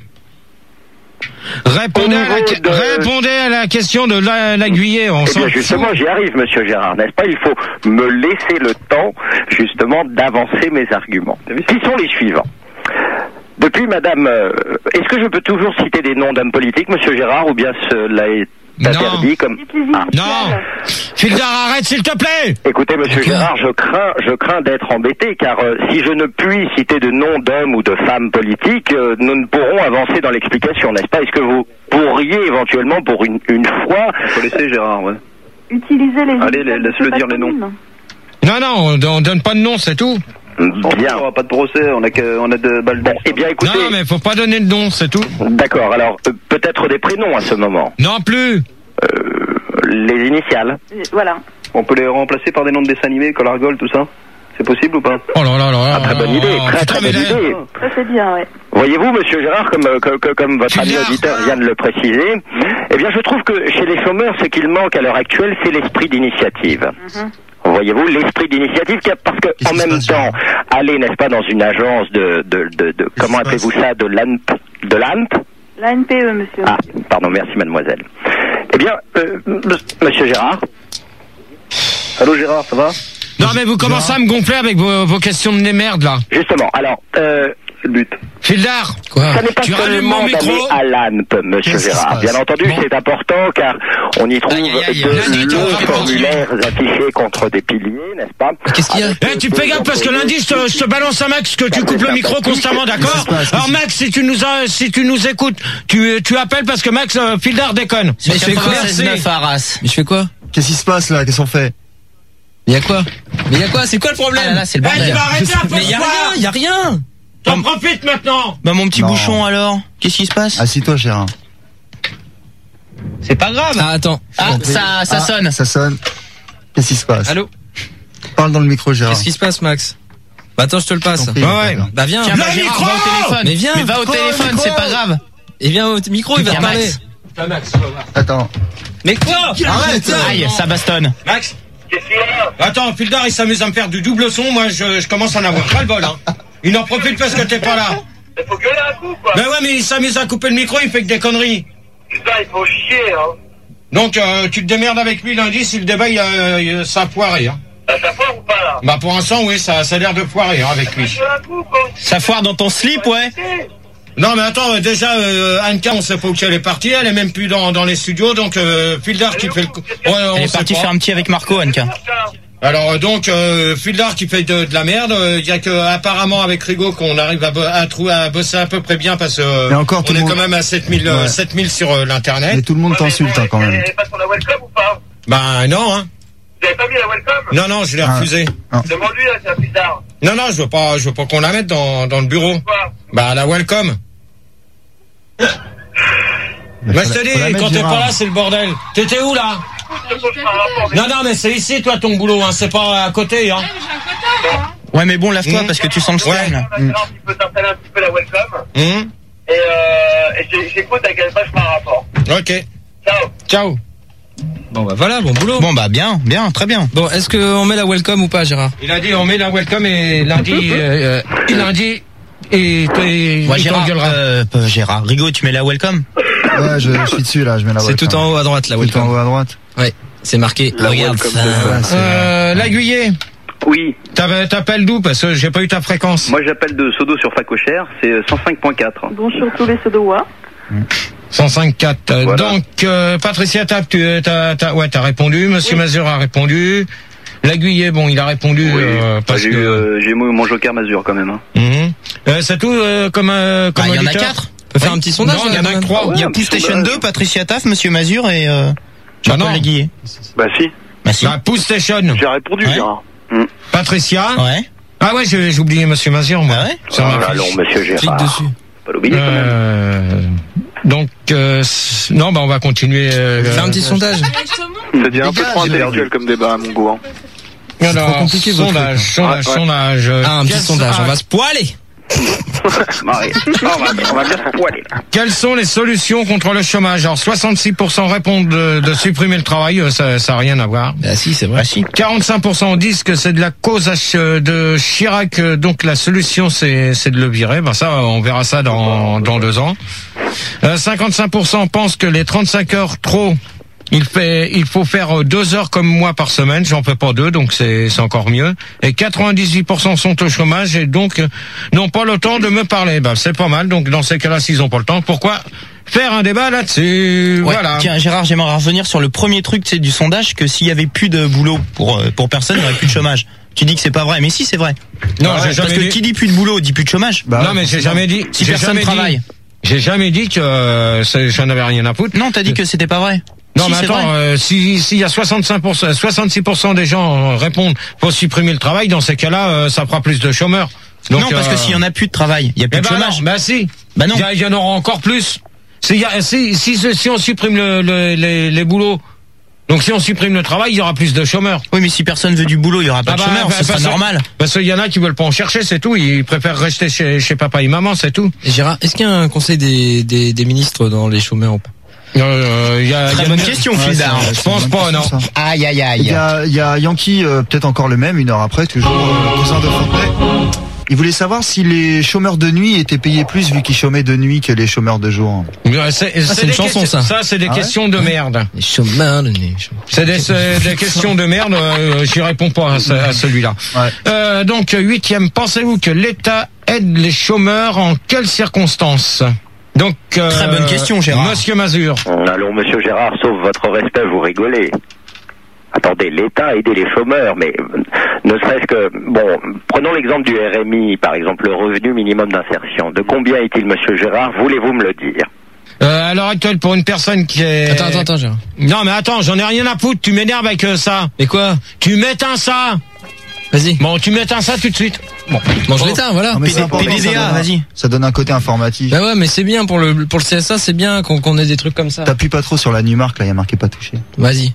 Répondez à, la, de... répondez à la question de l'aiguillé. La, eh bien, justement, j'y arrive, Monsieur Gérard, n'est-ce pas? Il faut me laisser le temps, justement, d'avancer mes arguments. Qui sont les suivants? Depuis, Madame, euh, est-ce que je peux toujours citer des noms d'hommes politiques, Monsieur Gérard, ou bien cela est interdit non. comme ah. Non. Fildar, arrête, s'il te plaît. Écoutez, Monsieur okay. Gérard, je crains, je crains d'être embêté, car euh, si je ne puis citer de noms d'hommes ou de femmes politiques, euh, nous ne pourrons avancer dans l'explication, n'est-ce pas? Est-ce que vous pourriez éventuellement, pour une, une fois, il faut laisser Gérard, ouais. Utiliser les. Allez, laisse-le dire les noms. Non, non, on donne pas de nom, c'est tout. Bien. On n'aura pas de procès, on a que, on a de balles bon, eh bien, écoutez. Non, mais faut pas donner de nom, c'est tout. D'accord. Alors, euh, peut-être des prénoms à ce moment. Non plus. Euh, les initiales. Voilà. On peut les remplacer par des noms de dessins animés, Collargol, tout ça. C'est possible ou pas? Oh là là là là. Ah, très bonne idée, très putain, très bonne idée. Ça c'est bien, ouais. Voyez-vous, Monsieur Gérard, comme, comme, comme votre ami auditeur vient de le préciser, eh bien, je trouve que chez les chômeurs, ce qu'il manque à l'heure actuelle, c'est l'esprit d'initiative. Mm-hmm. Voyez-vous, l'esprit d'initiative, parce que en même temps, aller, n'est-ce pas, dans une agence de, de, de, de comment appelez-vous ça, de l'A N P, de l'A N P? L'A N P E, monsieur. Ah, pardon, merci, mademoiselle. Eh bien, euh, Monsieur Gérard. Allô, Gérard, ça va? Non, mais vous commencez à me gonfler avec vos, vos questions de merde, là. Justement, alors, euh... c'est le but. Fildar, quoi? Ça n'est pas seulement d'aller à l'A N P, Monsieur Gérard. Bien entendu, bon. C'est important, car on y trouve aïe, aïe, aïe, de longs formulaires affichés contre des piliers, n'est-ce pas? Qu'est-ce qu'il y a? Eh, tu fais gaffe, parce que lundi, je te, je te balance à Max que tu coupes le micro constamment, d'accord? Alors, Max, si tu nous as, si tu nous écoutes, tu, tu appelles parce que Max, euh, Fildar déconne. Mais je fais quoi? Mais je fais quoi? Qu'est-ce qui se passe, là? Qu'est-ce qu'on fait? Mais y'a quoi? Mais y'a quoi? C'est quoi le problème? Ah là, là, c'est le bordel. Eh, tu vas arrêter un peu. Mais y'a rien, y'a rien. T'en profites maintenant. Bah mon petit non. Bouchon alors, qu'est-ce qui se passe? Assis-toi, Gérard. C'est pas grave. Ah attends. Ah ça, ça ah, sonne. Ça sonne. Qu'est-ce qui se passe? Allô? Parle dans le micro, Gérard. Qu'est-ce qui se passe, Max? Bah attends, je te le passe. Prie, ouais, ouais. Bah viens. Tiens, bah, Gérard, va au téléphone. Mais viens. Mais va au téléphone, c'est pas grave. Et viens au micro, il va te parler. Max. Attends. Mais quoi? Arrête. Aïe, ça bastonne. Max. Attends, Fildar, il s'amuse à me faire du double son. Moi, je, je commence à en avoir pas le bol. Hein. Il en profite parce que t'es pas là. Il faut gueuler un coup, quoi. Ben ouais, mais il s'amuse à couper le micro, il fait que des conneries. Putain, il faut chier, hein. Donc, euh, tu te démerdes avec lui lundi si le débat, il, euh, il, ça a foiré. Hein. Ça foire ou pas, là? Bah, pour l'instant, oui, ça, ça a l'air de foirer hein, avec lui. Ça foire dans ton slip, ouais. Non, mais attends, déjà, euh, Anka, on sait pas où elle est partie, elle est même plus dans, dans les studios, donc euh, Fildar qui fait le coup. Ouais, Elle est partie faire un petit avec Marco, Anka. Alors donc euh, Fildar qui fait de, de la merde, il euh, y a que apparemment avec Rigo qu'on arrive à, bo à, trou à bosser à peu près bien parce que euh, encore, on est monde... quand même à sept mille ouais. sept mille sur euh, l'internet. Mais tout le monde t'insulte hein, quand même. Vous n'avez pas sur la welcome ou pas? Ben non hein. Vous avez pas mis la welcome? Non non, je l'ai ah. refusé. Ah. Demande-lui là, c'est un Fildar. Non non, je veux pas, je veux pas qu'on la mette dans dans le bureau. Bah la welcome. Bah je te dis, quand t'es pas là, c'est le bordel. T'étais où là? Non, non, mais c'est ici, toi, ton boulot, hein. C'est pas à côté, hein. Ouais, mais bon, lave-toi, mmh. parce que tu sens le stern. Ouais. Mmh. Tu peux t'installer un petit peu la welcome. Mmh. Et, euh, et j'écoute à quel page par rapport. Ok. Ciao. Ciao. Bon, bah voilà, bon boulot. Bon, bah bien, bien, très bien. Bon, est-ce qu'on met la welcome ou pas, Gérard? Il a dit, on met la welcome et lundi, euh, et lundi, et, et, ouais, Gérard, euh, euh, Gérard, Rigo, tu mets la welcome? Ouais, je, je suis dessus là, je mets la welcome. C'est tout en haut à droite, la welcome. Tout en haut à droite. Ouais, c'est marqué. La regarde welcome, ça. Euh, L'Aiguillé. Oui. T'appelles d'où? Parce que j'ai pas eu ta fréquence. Moi, j'appelle de Sodo sur Facochère, c'est cent cinq point quatre. Bonjour tous les Sodois. cent cinq point quatre. Voilà. Donc, euh, Patricia Tap, tu as, t'as, ouais, t'as répondu. Monsieur oui. Mazur a répondu. L'Aiguillé, bon, il a répondu. Oui. Euh, parce j'ai que euh, j'ai mon joker Mazur quand même. Hein. Mmh. Euh, c'est tout euh, comme euh, comme bah, auditeur. Il y en a quatre. On peut faire un petit sondage. Non, il y en a que trois. Il y a PlayStation deux, Patricia Taf, Monsieur Mazur et euh, bah non. L'Aiguillé. Bah si. Bah si. Bah, PlayStation. J'ai répondu, Gérard. Ouais. Mmh. Patricia. Ouais. Ah ouais, j'ai oublié Monsieur Mazur, moi. Ah ouais. Oh, allons, Monsieur Gérard. Clique dessus. Pas l'oublier quand même. Euh, donc euh, non, bah on va continuer. Euh, faire un petit euh, sondage. Ça devient un peu trop intellectuel comme débat à mon goût. Hein. Alors, trop compliqué, sondage, sondage, ouais, ouais. sondage. Ah, un petit sondage, on va se poiler. Marie, on va, on va bien se poiler. Quelles sont les solutions contre le chômage? Alors, soixante-six pour cent répondent de, de supprimer le travail, ça, ça a rien à voir. Ah si, c'est vrai. Ah, si. quarante-cinq pour cent disent que c'est de la cause de Chirac, donc la solution c'est, c'est de le virer. Ben ça, on verra ça dans, dans deux ans. Euh, cinquante-cinq pour cent pensent que les trente-cinq heures trop, il fait, il faut faire deux heures comme moi par semaine. J'en fais pas deux, donc c'est, c'est encore mieux. Et quatre-vingt-dix-huit pour cent sont au chômage et donc n'ont pas le temps de me parler. Ben c'est pas mal. Donc dans ces cas-là, s'ils ont pas le temps, pourquoi faire un débat là-dessus? Ouais, voilà. Tiens, Gérard, j'aimerais revenir sur le premier truc, c'est du sondage, que s'il y avait plus de boulot pour pour personne, il y aurait plus de chômage. Tu dis que c'est pas vrai, mais si c'est vrai. Non, ouais, j'ai jamais parce que dit... qui dit plus de boulot dit plus de chômage. Bah, non, mais j'ai jamais dit. Si j'ai personne jamais travaille. Dit, j'ai jamais dit que euh, j'en avais rien à foutre. Non, t'as dit que c'était pas vrai. Non, si, mais attends, euh, si s'il y a soixante-cinq pour cent, soixante-six pour cent des gens répondent faut supprimer le travail, dans ces cas-là, euh, ça fera plus de chômeurs. Donc, non, parce euh... que s'il y en a plus de travail, il y a plus eh de ben chômage. Non, bah si. Bah non. Il y, y en aura encore plus. Si, y a, si, si, si on supprime le, le, les, les boulots, donc si on supprime le travail, il y aura plus de chômeurs. Oui, mais si personne veut du boulot, il y aura pas ah de bah, chômeurs, bah, c'est normal. Parce qu'il y en a qui veulent pas en chercher, c'est tout. Ils préfèrent rester chez, chez papa et maman, c'est tout. Et Gérard, est-ce qu'il y a un conseil des, des, des ministres dans les chômeurs ou pas? Euh, y a, Très y a bonne une... question, ouais, Fildar. Je pense pas, non. Ça. Aïe, aïe, aïe. Il y a, il y a Yankee, euh, peut-être encore le même, une heure après, toujours euh, cousin de Fontenay. Il voulait savoir si les chômeurs de nuit étaient payés plus vu qu'ils chômaient de nuit que les chômeurs de jour. C'est, c'est, ah, c'est une chanson, questions, ça. Ça, c'est des ah questions ouais de merde. Les chômeurs de nuit. C'est des, c'est des questions de merde. Euh, j'y réponds pas à, ce, à celui-là. Ouais. Euh, donc, huitième, pensez-vous que l'État aide les chômeurs en quelles circonstances? Donc, euh, très bonne question, Gérard. Monsieur Mazur. Allons, Monsieur Gérard, sauf votre respect, vous rigolez. Attendez, l'État a aidé les chômeurs, mais ne serait-ce que... Bon, prenons l'exemple du R M I, par exemple, le revenu minimum d'insertion. De combien est-il, Monsieur Gérard? Voulez-vous me le dire? Euh, à l'heure actuelle, pour une personne qui est... Attends, attends, attends, Gérard. Non, mais attends, j'en ai rien à foutre. Tu m'énerves avec euh, ça. Et quoi? Tu m'éteins ça. Vas-y. Bon, tu m'éteins ça tout de suite. Bon, bon, je l'éteins, voilà. P D D A, vas-y. Ça donne un côté informatif. Bah ouais, mais c'est bien pour le pour le C S A, c'est bien qu'on qu'on ait des trucs comme ça. T'appuies pas trop sur la Numark, là, il y a marqué pas touché. Vas-y.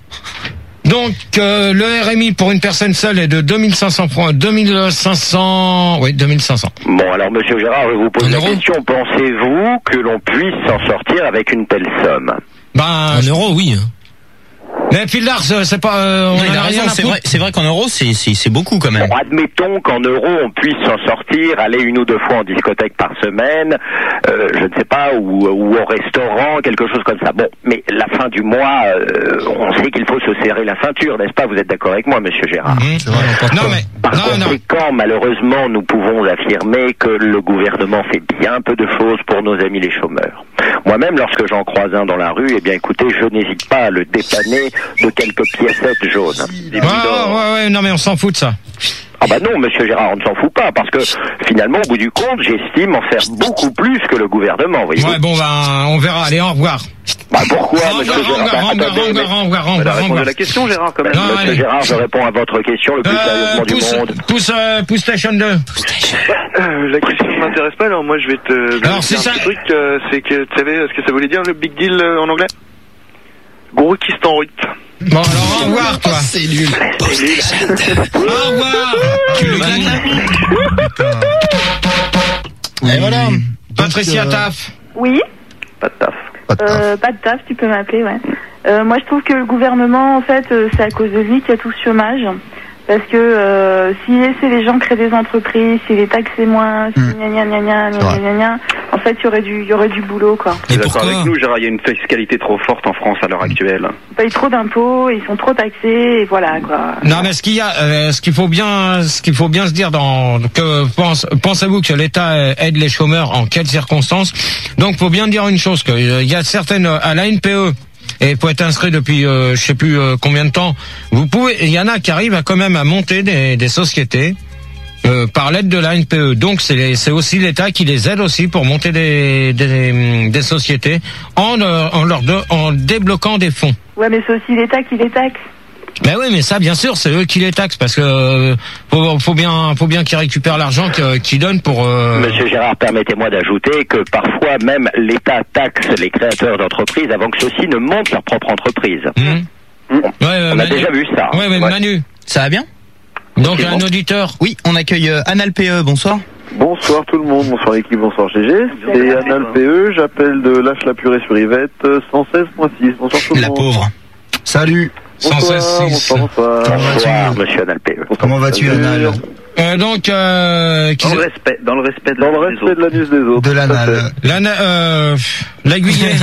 Donc euh, le R M I pour une personne seule est de deux mille cinq cents points, deux mille cinq cents, oui, deux mille cinq cents. Bon, alors Monsieur Gérard, je vous pose la question, pensez-vous que l'on puisse s'en sortir avec une telle somme? Ben, en euros, oui. Mais Pildar, c'est pas. Euh, on non, il a a raison. rien à C'est foutre. vrai, c'est vrai qu'en euros, c'est c'est c'est beaucoup quand même. Bon, admettons qu'en euros, on puisse s'en sortir, aller une ou deux fois en discothèque par semaine, euh, je ne sais pas, ou, ou au restaurant, quelque chose comme ça. Bon, mais la fin du mois, euh, on sait qu'il faut se serrer la ceinture, n'est-ce pas? Vous êtes d'accord avec moi, Monsieur Gérard? Mmh, c'est vrai, non, mais, Par non, conséquent, non. malheureusement, nous pouvons affirmer que le gouvernement fait bien peu de choses pour nos amis les chômeurs. Moi-même, lorsque j'en croise un dans la rue, eh bien, écoutez, je n'hésite pas à le dépanner de quelques piécettes jaunes. Ouais, ouais, ouais, ouais, non, mais on s'en fout de ça. Ah bah non, Monsieur Gérard, on ne s'en fout pas, parce que finalement, au bout du compte, j'estime en faire beaucoup plus que le gouvernement, voyez-vous. Ouais, bon, ben, on verra. Allez, au revoir. Bah pourquoi, Au Monsieur revoir, Gérard? au revoir, Bah, au revoir, attendez, au mais- revoir, au revoir, au Elle a revoir, au répondu revoir. à la question, Gérard, quand même. Non, Monsieur allez. Gérard, je réponds à votre question le plus sérieusement Euh, du pousse, monde. pousse, euh, pousse Station deux. Euh, la question ne m'intéresse pas, alors moi je vais te. je vais Alors, te c'est dire ça. un petit truc, euh, c'est que tu savais ce que ça voulait dire le big deal euh, en anglais? Gros Rut. Bon, alors, au revoir, toi. C'est nul. Au revoir. Tu le Oui. Et voilà. Patricia Donc, euh, Taff. Oui, Pas de taf. Pas de taf. euh, pas de taf, tu peux m'appeler, ouais. Euh, moi, je trouve que le gouvernement, en fait, euh, c'est à cause de lui qu'il y a tout ce chômage. Parce que euh, s'il laissait les gens créer des entreprises, s'il les taxait moins, si Hmm. gna gna gna gna gna Ouais. gna gna, en fait, il y aurait du, il y aurait du boulot, quoi. Et T'es d'accord pourquoi avec nous, Gérard? Il y a une fiscalité trop forte en France à l'heure actuelle. Ils payent trop d'impôts, ils sont trop taxés, et voilà, quoi. Non, mais ce qu'il y a, euh, ce qu'il faut bien, ce qu'il faut bien se dire dans, que pense, pensez-vous que l'État euh, aide les chômeurs en quelles circonstances? Donc, faut bien dire une chose, que euh, il y a certaines, à la N P E, et faut être inscrit depuis, euh, je sais plus euh, combien de temps, vous pouvez, il y en a qui arrivent à quand même à monter des, des sociétés, euh, par l'aide de la N P E. Donc, c'est, les- c'est aussi l'État qui les aide aussi pour monter des, des, des sociétés en, euh, en leur, de- en débloquant des fonds. Ouais, mais c'est aussi l'État qui les taxe. Ben oui, mais ça, bien sûr, c'est eux qui les taxent parce que euh, faut, faut bien, faut bien qu'ils récupèrent l'argent que- qu'ils donnent pour. Euh... Monsieur Gérard, permettez-moi d'ajouter que parfois même l'État taxe les créateurs d'entreprises avant que ceux-ci ne montent leur propre entreprise. Mmh. On, Ouais, euh, on a Manu- déjà vu ça. Ouais, mais Ouais. Manu. Ça va bien? Donc Ok, un bon. auditeur. Oui, on accueille euh, Anal P E. Bonsoir. Bonsoir tout le monde, bonsoir l'équipe, bonsoir G G. C'est Anal P E, j'appelle de Lâche la purée sur Yvette, euh, cent seize point six. Bonsoir tout le La monde. pauvre. Salut. cent seize Bonsoir, six. bonsoir, bonsoir. Bonsoir, monsieur Anal P E. Comment vas-tu, Anal? Euh, donc, euh, qui- Dans le respect, dans le respect de Dans le la respect de la news des autres. De l'anal. l'ana- euh, l'aiguillet.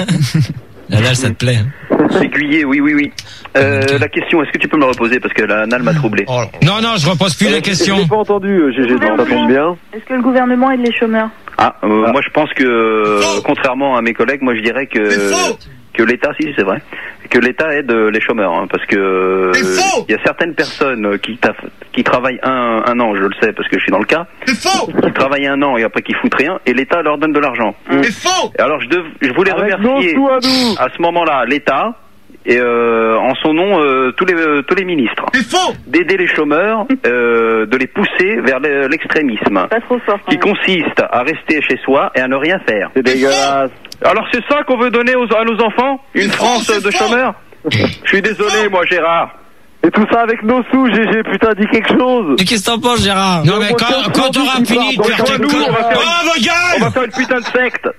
La dalle, ça te plaît. Aiguillé, oui, oui, oui. Euh, la question, est-ce que tu peux me la reposer parce que la Nal m'a troublé. Non, non, je repose plus la Je question. l'ai pas entendu, euh, G G, non, ça tombe bien. Est-ce que le gouvernement aide les chômeurs? Ah, euh, moi je pense que, euh, contrairement à mes collègues, moi je dirais que que l'État, si c'est vrai, que l'État aide euh, les chômeurs, hein, parce que euh, il y a certaines personnes euh, qui taff- qui travaillent un, un an, je le sais parce que je suis dans le cas, qui travaillent un an et après qui foutent rien, et l'État leur donne de l'argent. Et alors je, dev- je voulais Avec remercier nos sous à nous. à ce moment-là l'État et euh, en son nom euh, tous les euh, tous les ministres d'aider les chômeurs, euh, de les pousser vers le- l'extrémisme Pas trop fort. quand qui même. consiste à rester chez soi et à ne rien faire. C'est dégueulasse. Alors c'est ça qu'on veut donner aux, à nos enfants? Une France de chômeurs? Je suis désolé moi Gérard. Et tout ça avec nos sous, G G, putain, dis quelque chose. Et qu'est-ce que t'en penses, Gérard? Non, mais quand, quand t'auras fini de faire tes nous, on va faire Oh, ma On gueule! va faire une putain de secte.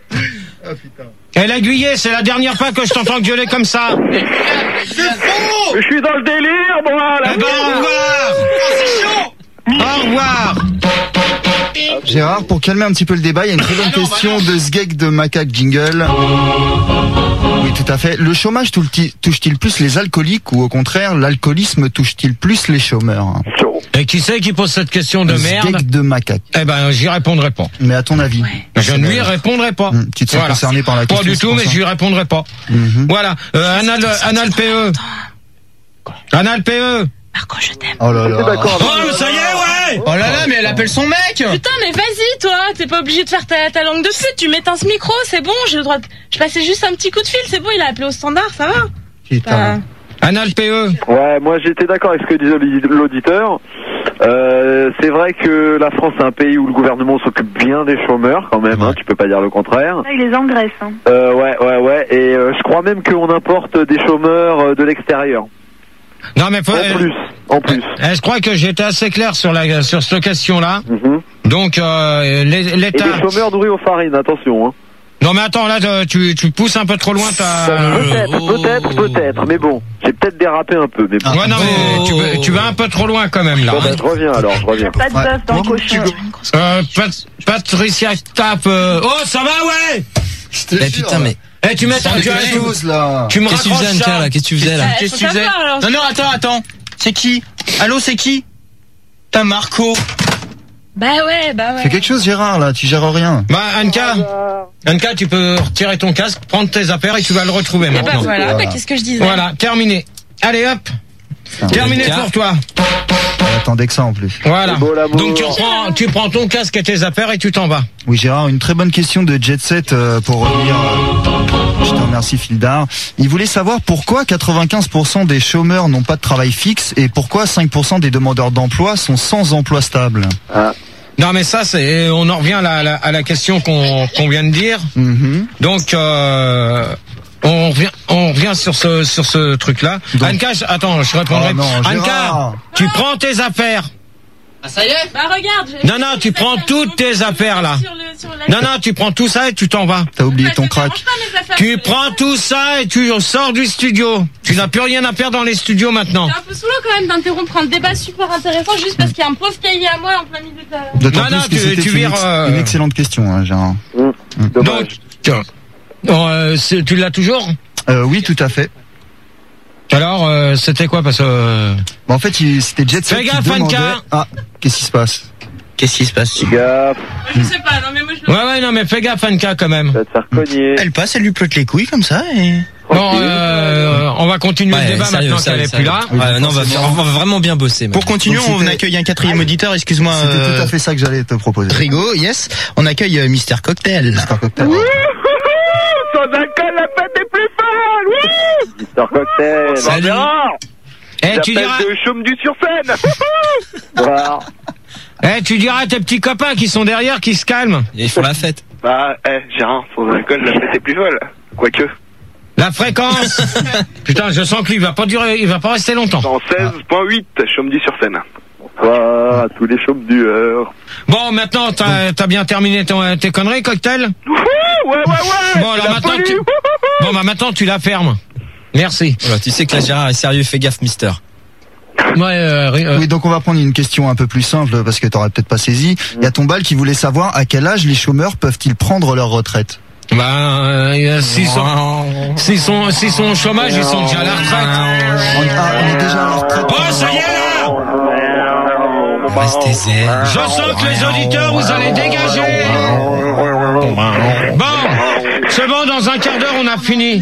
Et l'aiguillet, c'est la dernière fois que je t'entends gueuler comme ça. Je suis dans le délire moi là. Eh ben, au revoir! Au revoir! Gérard, pour calmer un petit peu le débat, il y a une très bonne question de Sgeg de Macaque Jingle. Oui, tout à fait. Le chômage touche-t-il touche-t-il plus les alcooliques ou au contraire, l'alcoolisme touche-t-il plus les chômeurs? Et qui c'est qui pose cette question de merde? Sgeg de Macaque. Eh ben, j'y répondrai pas. Mais à ton avis? Je ne lui répondrai pas. Hum, tu te sens concerné par la Pas question, du c'est tout, pour mais ça. je lui répondrai pas. Mhm. Voilà. Euh, Anal, Anal P E. Anal P E. Marco, je t'aime. Oh là là. Oh, ça y est, ouais! Oh là là, mais elle appelle son mec. Putain, mais vas-y, toi, t'es pas obligé de faire ta, ta langue de pute, tu m'éteins ce micro, c'est bon, j'ai le droit de... Je passais juste un petit coup de fil, c'est bon, il a appelé au standard, ça va? Putain. Anal P E. Ouais, moi j'étais d'accord avec ce que disait l'audi- l'auditeur. Euh, c'est vrai que la France c'est un pays où le gouvernement s'occupe bien des chômeurs quand même, hein, tu peux pas dire le contraire. Là, il les engraisse. Hein. Euh, ouais, ouais, ouais, et euh, je crois même qu'on importe des chômeurs euh, de l'extérieur. Non, mais faut, En plus, en plus. euh, je crois que j'étais assez clair sur la, sur cette question-là. Mhm. Donc, euh, l'É- Et l'État. des chômeurs nourris aux farines, attention. Hein. Non mais attends, là tu, tu pousses un peu trop loin ta... Peut-être, oh. peut-être, peut-être, mais bon, j'ai peut-être dérapé un peu. Mais bon. Ouais non mais oh. tu, vas, tu vas un peu trop loin quand même là. Bon, bah, je reviens alors, je reviens. Pas de bœuf dans le cochon. Euh, Pat, Patricia tape... Euh... Oh ça va ouais. Eh putain mais... Eh tu mets ta... Tu, chose, là. tu me Qu'est-ce que tu faisais Anka là? Qu'est-ce que tu faisais là? Qu'est-ce que tu faisais? Non, non, attends, attends. C'est qui? Allô, c'est qui? T'as Marco. Bah ouais, bah ouais. Fais quelque chose, Gérard, là, tu gères rien. Bah, Anka, Anka, tu peux retirer ton casque, prendre tes affaires et tu vas le retrouver et maintenant. bah voilà, voilà. Bah, qu'est-ce que je disais? Voilà, terminé. Allez hop, ah, terminé pour toi. Attendez que ça en plus. Voilà. Donc tu prends, tu prends ton casque et tes affaires et tu t'en vas. Oui, Gérard, une très bonne question de Jet Set euh, pour revenir. Euh, je te remercie, Fildar. Il voulait savoir pourquoi quatre-vingt-quinze pour cent des chômeurs n'ont pas de travail fixe et pourquoi cinq pour cent des demandeurs d'emploi sont sans emploi stable. Ah. Non mais ça c'est, on en revient à la, à la, à la question qu'on qu'on vient de dire. Mm-hmm. Donc euh, on revient, on revient sur ce sur ce truc là. Anka, je, attends, je répondrai. Oh non, Anka, tu non. prends tes affaires. Ah ça y est. Bah regarde. Non non, tu prends toutes tes affaires là. Sur le, sur la... Non non, tu prends tout ça et tu t'en vas. T'as oublié ton crack. Tu prends tout ça et tu sors du studio. Tu n'as plus rien à faire dans les studios maintenant. C'est un peu saoulant quand même d'interrompre un débat super intéressant juste parce qu'il y a un pauvre cahier à moi en plein milieu de la... D'autant non, plus non, que tu, c'était tu une, vires, ex- euh... une excellente question, hein, Gérard. Mmh. Mmh. Donc, euh, tu l'as toujours? euh, Oui, tout à fait. Alors, euh, c'était quoi parce que... Euh... Bon, en fait, il, c'était Jet Set Fais qui gaffe, demandait... Anka. Ah, qu'est-ce qui se passe? Qu'est-ce qui se passe? Gaffe. Je sais pas, non mais moi je le... Ouais, ouais, non mais fais gaffe, Anka, quand même. Ça va te faire cogner. Elle passe, elle lui plotte les couilles comme ça et... Bon, euh, on va continuer ouais, le débat sérieux, maintenant sérieux, qu'elle est plus là. Ouais, ouais, non, on va, faire, on va vraiment bien bosser. Pour continuer, on accueille un quatrième auditeur, excuse-moi. C'était euh... tout à fait ça que j'allais te proposer. Rigo, yes. On accueille euh, Mister Cocktail. Mister Cocktail. Son alcool, la fête est plus folle. Oui. Mister Cocktail. Salut. Eh, tu diras... de chaume du sur scène. Voilà. Eh, tu diras à tes petits copains qui sont derrière qui se calment. Et ils font la fête. Bah, eh, Gérard, son alcool, la fête est plus folle. Quoique. La fréquence. Putain, je sens qu'il va pas durer, il va pas rester longtemps. En seize virgule huit, chaume du sur scène. Bonsoir à tous les chaumes du heure. Bon, maintenant, t'as, t'as bien terminé ton, tes conneries, Cocktail? Ouais, ouais, ouais. Bon, alors maintenant, tu... bon, bah, maintenant, tu la fermes. Merci. Voilà, tu sais que là, Gérard est sérieux, fais gaffe, Mister. Ouais, euh, euh... Oui, donc on va prendre une question un peu plus simple parce que t'aurais peut-être pas saisi. Il y a Tombal qui voulait savoir à quel âge les chômeurs peuvent-ils prendre leur retraite. Bah, euh, s'ils sont, s'ils sont, s'ils sont au chômage, ils sont déjà à la retraite. On, ah, on est déjà à la retraite. Oh, ça y est là! Restez zen. Je sens que les auditeurs, vous allez dégager. Bon, c'est bon, dans un quart d'heure, on a fini.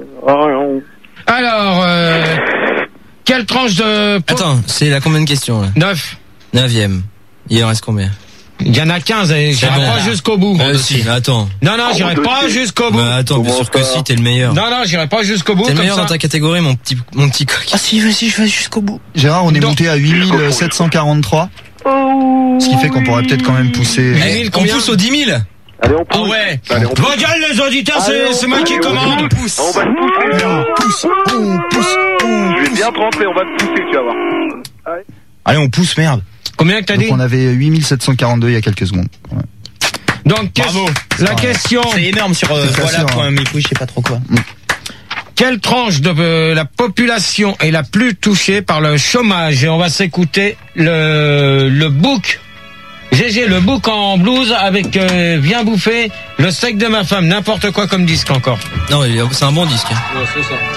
Alors, euh, quelle tranche de... Attends, c'est la combien de questions là? Neuf. Neuvième. Il en reste combien? Il y en a quinze et j'irai bon. pas jusqu'au bout. Euh, si, attends. Non, non, j'irai pas jusqu'au bout. Bah attends, bien sûr que si, t'es le meilleur. Non, non, j'irai pas jusqu'au bout. T'es le comme meilleur ça. dans ta catégorie, mon petit, mon petit coq. Ah si, vas-y, je vais jusqu'au bout. Gérard, on est Donc- monté à huit mille sept cent quarante-trois. Ce qui fait qu'on pourrait peut-être quand même pousser. Eh, on pousse aux dix mille. Allez, on pousse. Ah ouais. Allez, on pousse. Vos gueules, les auditeurs, Allez, c'est, on c'est moi pousse, qui on commande. pousse. On va te pousser. On pousse, on pousse, on Je vais bien te rentrer, on va te pousser, tu vas voir. Allez. Allez, on pousse, merde. Combien que t'as Donc dit? on avait huit mille sept cent quarante-deux il y a quelques secondes. Ouais. Donc, qu'est- Bravo. la question, C'est énorme sur euh, C'est très voilà sûr, point hein. mes couilles, je sais pas trop quoi. quelle tranche de euh, la population est la plus touchée par le chômage? Et on va s'écouter le, le book. G G, le book en blues avec euh, Viens bouffer le steak de ma femme, n'importe quoi comme disque encore. Non, il est- c'est un bon disque. hein. Ouais,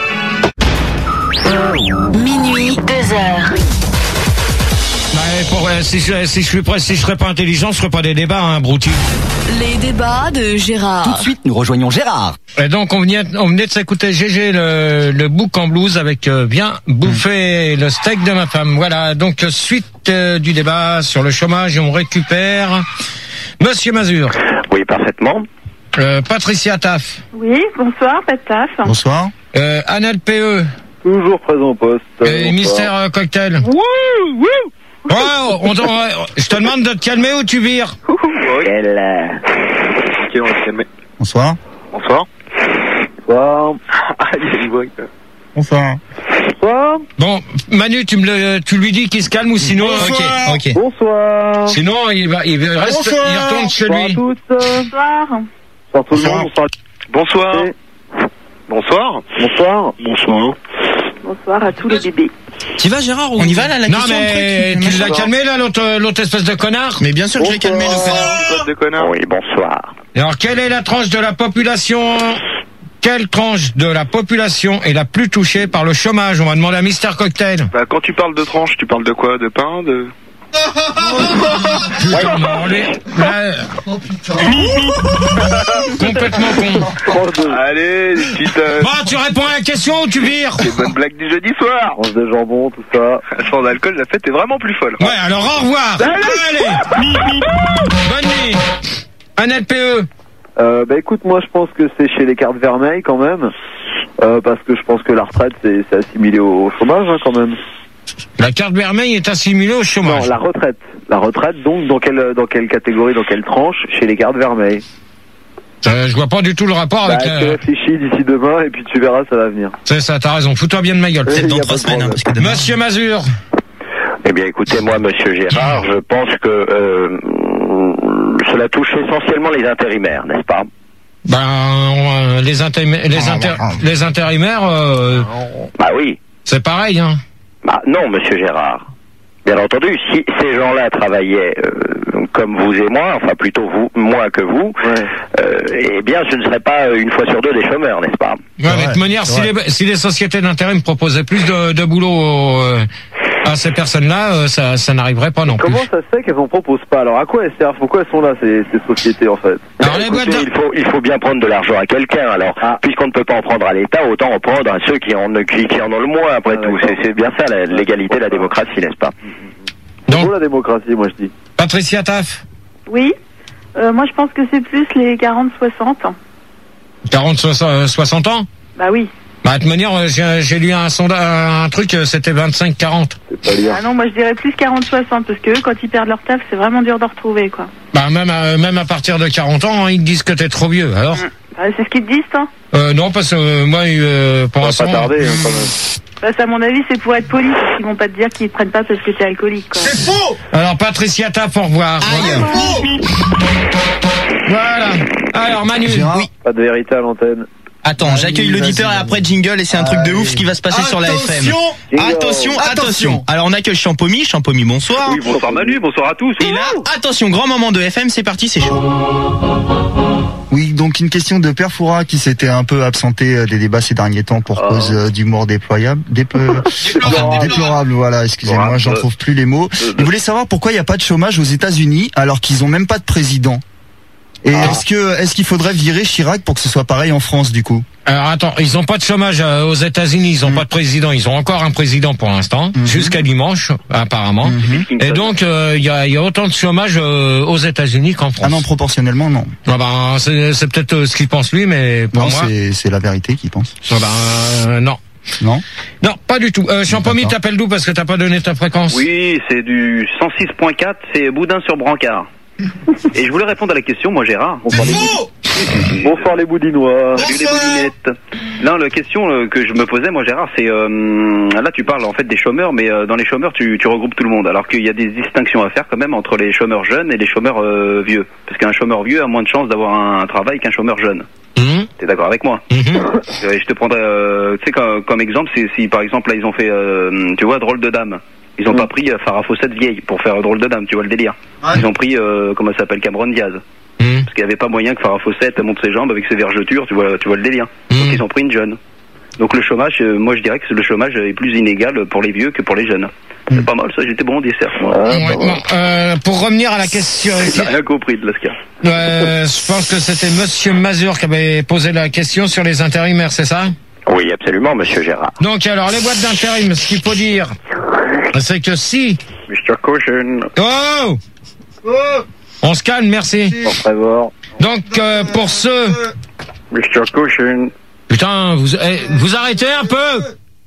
c'est ça. Minuit, deux heures. Bah, pour, euh, si, je, si je suis prêt, si je serais pas intelligent, je ferais pas des débats, hein, Brouti. Les débats de Gérard. Tout de suite, nous rejoignons Gérard. Et donc, on venait, on venait de s'écouter G G, le, le book en blues avec euh, Viens bouffer le steak de ma femme. Voilà, donc suite euh, du débat sur le chômage, et on récupère Monsieur Mazur. Oui, parfaitement. Euh, Patricia Taff. Oui, bonsoir, Pataf. Bonsoir. Euh, Anel P E. Toujours présent au poste. Et Mister euh, Cocktail. Wouh, wouh. Oh, on, on- je te demande de te calmer ou tu vires. Quel, euh, Ok, on va se calmer. Bonsoir. Bonsoir. Bonsoir. Ah, il y a une voix. Bonsoir. Bonsoir. Bon, Manu, tu me le, tu lui dis qu'il se calme ou sinon, Ok, ok. Bonsoir. sinon il va, il reste, Bonsoir. il retourne chez Bonsoir à lui. tous. Bonsoir. Bonsoir tout le monde, bonsoir. Bonsoir. Bonsoir. Bonsoir. Bonsoir à tous les bébés. Tu vas Gérard, on y va là la Non question mais truc, tu l'as calmé là l'autre l'autre espèce de connard. Mais bien sûr que j'ai calmé le connard. Espèce de connard. Oui, bonsoir. Et alors quelle est la tranche de la population Quelle tranche de la population est la plus touchée par le chômage? On va demander à Mister Cocktail. Bah, quand tu parles de tranche, tu parles de quoi? De pain? De... Putain, mais on est... Là... Complètement con. Allez, les petites... Euh... Bon, tu réponds à la question ou tu vires? Les bonnes blagues du jeudi soir. Tranche de jambon, tout ça. Sans alcool, la fête est vraiment plus folle. Ouais, alors au revoir. Allez, Allez. Bonne nuit. Un L P E. Euh, bah écoute, moi je pense que c'est chez les cartes vermeilles quand même. Euh, parce que je pense que la retraite c'est assimilé au, au chômage hein, quand même. La carte vermeille est assimilée au chômage. Non, la retraite. La retraite, donc, dans quelle, dans quelle catégorie, dans quelle tranche? Chez les cartes vermeilles. Euh, je vois pas du tout le rapport bah, avec... Tu euh... réfléchis d'ici demain et puis tu verras, ça va venir. C'est ça, t'as raison. Fous-toi bien de ma gueule. Peut-être dans trois semaines, hein, parce que demain... Monsieur Mazur. Eh bien, écoutez, moi, monsieur Gérard, je pense que euh, cela touche essentiellement les intérimaires, n'est-ce pas? Ben, euh, les, intérim- les, inter- les intérimaires... Euh... Bah oui. C'est pareil, hein. Bah non, monsieur Gérard. Bien entendu, si ces gens-là travaillaient euh, comme vous et moi, enfin plutôt vous, moins que vous, ouais. euh, eh bien ce ne serait pas une fois sur deux des chômeurs, n'est-ce pas? Ouais, mais de toute manière, si les, si les sociétés d'intérim proposaient plus de, de boulot euh, à ces personnes-là, euh, ça, ça n'arriverait pas non plus. Comment ça se fait qu'elles en proposent pas? Alors à quoi elles servent? Pourquoi elles sont là ces, ces sociétés en fait? Alors, les Écoutez, boîtes de... il faut il faut bien prendre de l'argent à quelqu'un. Alors ah. puisqu'on ne peut pas en prendre à l'État, autant en prendre à ceux qui en qui, qui en ont le moins après ah, tout. C'est, c'est bien ça la, l'égalité, la démocratie, n'est-ce pas? C'est beau la démocratie, moi je dis. Patricia Taff. Oui. Euh, moi je pense que c'est plus les quarante soixante. quarante soixante ans? Bah oui. Bah, de toute manière, j'ai, j'ai lu un sondage, un truc, c'était vingt-cinq quarante. Ah non, moi je dirais plus quarante soixante, parce que eux, quand ils perdent leur taf, c'est vraiment dur de retrouver, quoi. Bah, même à, même à partir de quarante ans, hein, ils te disent que t'es trop vieux, alors. Mmh. Bah, c'est ce qu'ils te disent, toi? Euh, non, parce que euh, moi, euh, pour l'instant... Ça va pas tarder, hein, quand même. Bah, ça, à mon avis, c'est pour être poli, parce qu'ils vont pas te dire qu'ils te prennent pas parce que t'es alcoolique, quoi. C'est faux! Alors, Patricia Taff, au revoir. Aïe. Voilà. Alors, Manu. Oui. Pas de vérité à l'antenne. Attends, j'accueille l'auditeur et après jingle et c'est un truc de ouf ce qui va se passer sur la F M. Attention, attention. Alors on accueille Champomy, Champomy, bonsoir. Oui, bonsoir Manu, bonsoir à tous. Et là, attention, grand moment de F M, c'est parti, c'est chaud. Oui, donc une question de Père Foura qui s'était un peu absenté des débats ces derniers temps pour oh. cause euh, d'humour déployable, déployable, déplorable. déplorable, voilà, excusez-moi, j'en trouve plus les mots. Il voulait savoir pourquoi il n'y a pas de chômage aux États-Unis alors qu'ils ont même pas de président. Et ah. est-ce que est-ce qu'il faudrait virer Chirac pour que ce soit pareil en France du coup? Alors attends, ils ont pas de chômage euh, aux États-Unis, ils ont mmh. pas de président, ils ont encore un président pour l'instant, mmh. jusqu'à dimanche apparemment. Mmh. Et donc il euh, y, a, y a autant de chômage euh, aux États-Unis qu'en France. Ah non, proportionnellement non. Ah ben c'est, c'est peut-être euh, ce qu'il pense lui, mais pour non, moi c'est, c'est la vérité qu'il pense. Ah ben euh, non. Non. Non, pas du tout. Euh, Champomy, t'appelles d'où parce que t'as pas donné ta fréquence? Oui, c'est du cent six point quatre, c'est Boudin sur Brancard. Et je voulais répondre à la question, moi Gérard. Bonsoir les, boudin... Bonsoir les boudinois. Salut les boudinettes. Non, la question euh, que je me posais, moi Gérard, c'est euh, là tu parles en fait des chômeurs, mais euh, dans les chômeurs tu, tu regroupes tout le monde. Alors qu'il y a des distinctions à faire quand même entre les chômeurs jeunes et les chômeurs euh, vieux. Parce qu'un chômeur vieux a moins de chances d'avoir un, un travail qu'un chômeur jeune. Mmh. T'es d'accord avec moi? Mmh. Je te prendrais, euh, tu sais, comme, comme exemple, c'est si par exemple là ils ont fait, euh, tu vois, Drôle de Dame. Ils ont mmh. pas pris euh, Farah Fawcett vieille pour faire Drôle de Dame, tu vois le délire. Ouais. Ils ont pris, euh, comment ça s'appelle, Cameron Diaz. Mmh. Parce qu'il n'y avait pas moyen que Farah Fawcett monte ses jambes avec ses vergetures, tu vois, tu vois le délire. Mmh. Donc ils ont pris une jeune. Donc le chômage, euh, moi je dirais que le chômage est plus inégal pour les vieux que pour les jeunes. Mmh. C'est pas mal ça, j'étais bon au dessert. Moi. Ouais, ouais, bon, euh, pour revenir à la question... J'ai rien compris de Lascar. Euh, je pense que c'était Monsieur Mazur qui avait posé la question sur les intérimaires, c'est ça? Oui, absolument, Monsieur Gérard. Donc alors, les boîtes d'intérim, ce qu'il faut dire, c'est que si... Mister Caution. Oh, oh on se calme, merci. Donc, euh, pour ceux... Mister Caution. Putain, vous, eh, vous arrêtez un peu.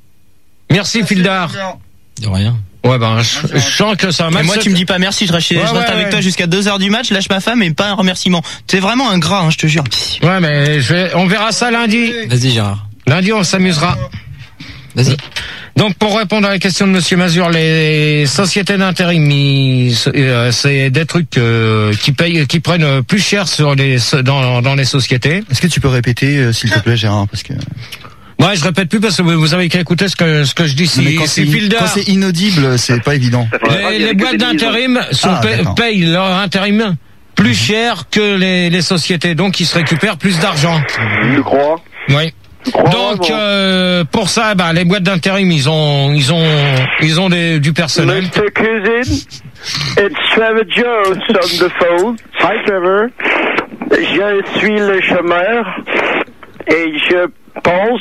Merci, Fildar. De rien. Ouais, ben, je, je sens que ça m'a... Et moi, tu me dis pas merci, je reste, ouais, je reste ouais, avec ouais. toi jusqu'à deux heures du match, lâche ma femme et pas un remerciement. T'es vraiment un gras, hein, je te jure. Ouais, mais je vais, on verra ça lundi. Vas-y, Gérard. Lundi, on s'amusera. Vas-y. Donc pour répondre à la question de Monsieur Mazur, les sociétés d'intérim, ils- euh, c'est des trucs euh, qui payent, qui prennent plus cher sur les dans, dans les sociétés. Est-ce que tu peux répéter, euh, s'il te plaît, Gérard, parce que. Ouais, je répète plus parce que vous vous avez qu'à écouter ce que ce que je dis. Si, Mais quand si c'est Fielder- quand c'est inaudible, c'est pas évident. les, les boîtes d'intérim sont Ah, paye- d'accord. payent leur intérim plus cher que les, les sociétés, donc ils se récupèrent plus d'argent. Tu crois? Oui. Donc euh, pour ça, bah, les boîtes d'intérim, ils ont, ils ont, ils ont des, du personnel. mister Cousin, it's Trevor Jones on the phone. Hi Trevor. Je suis le chômeur et je pense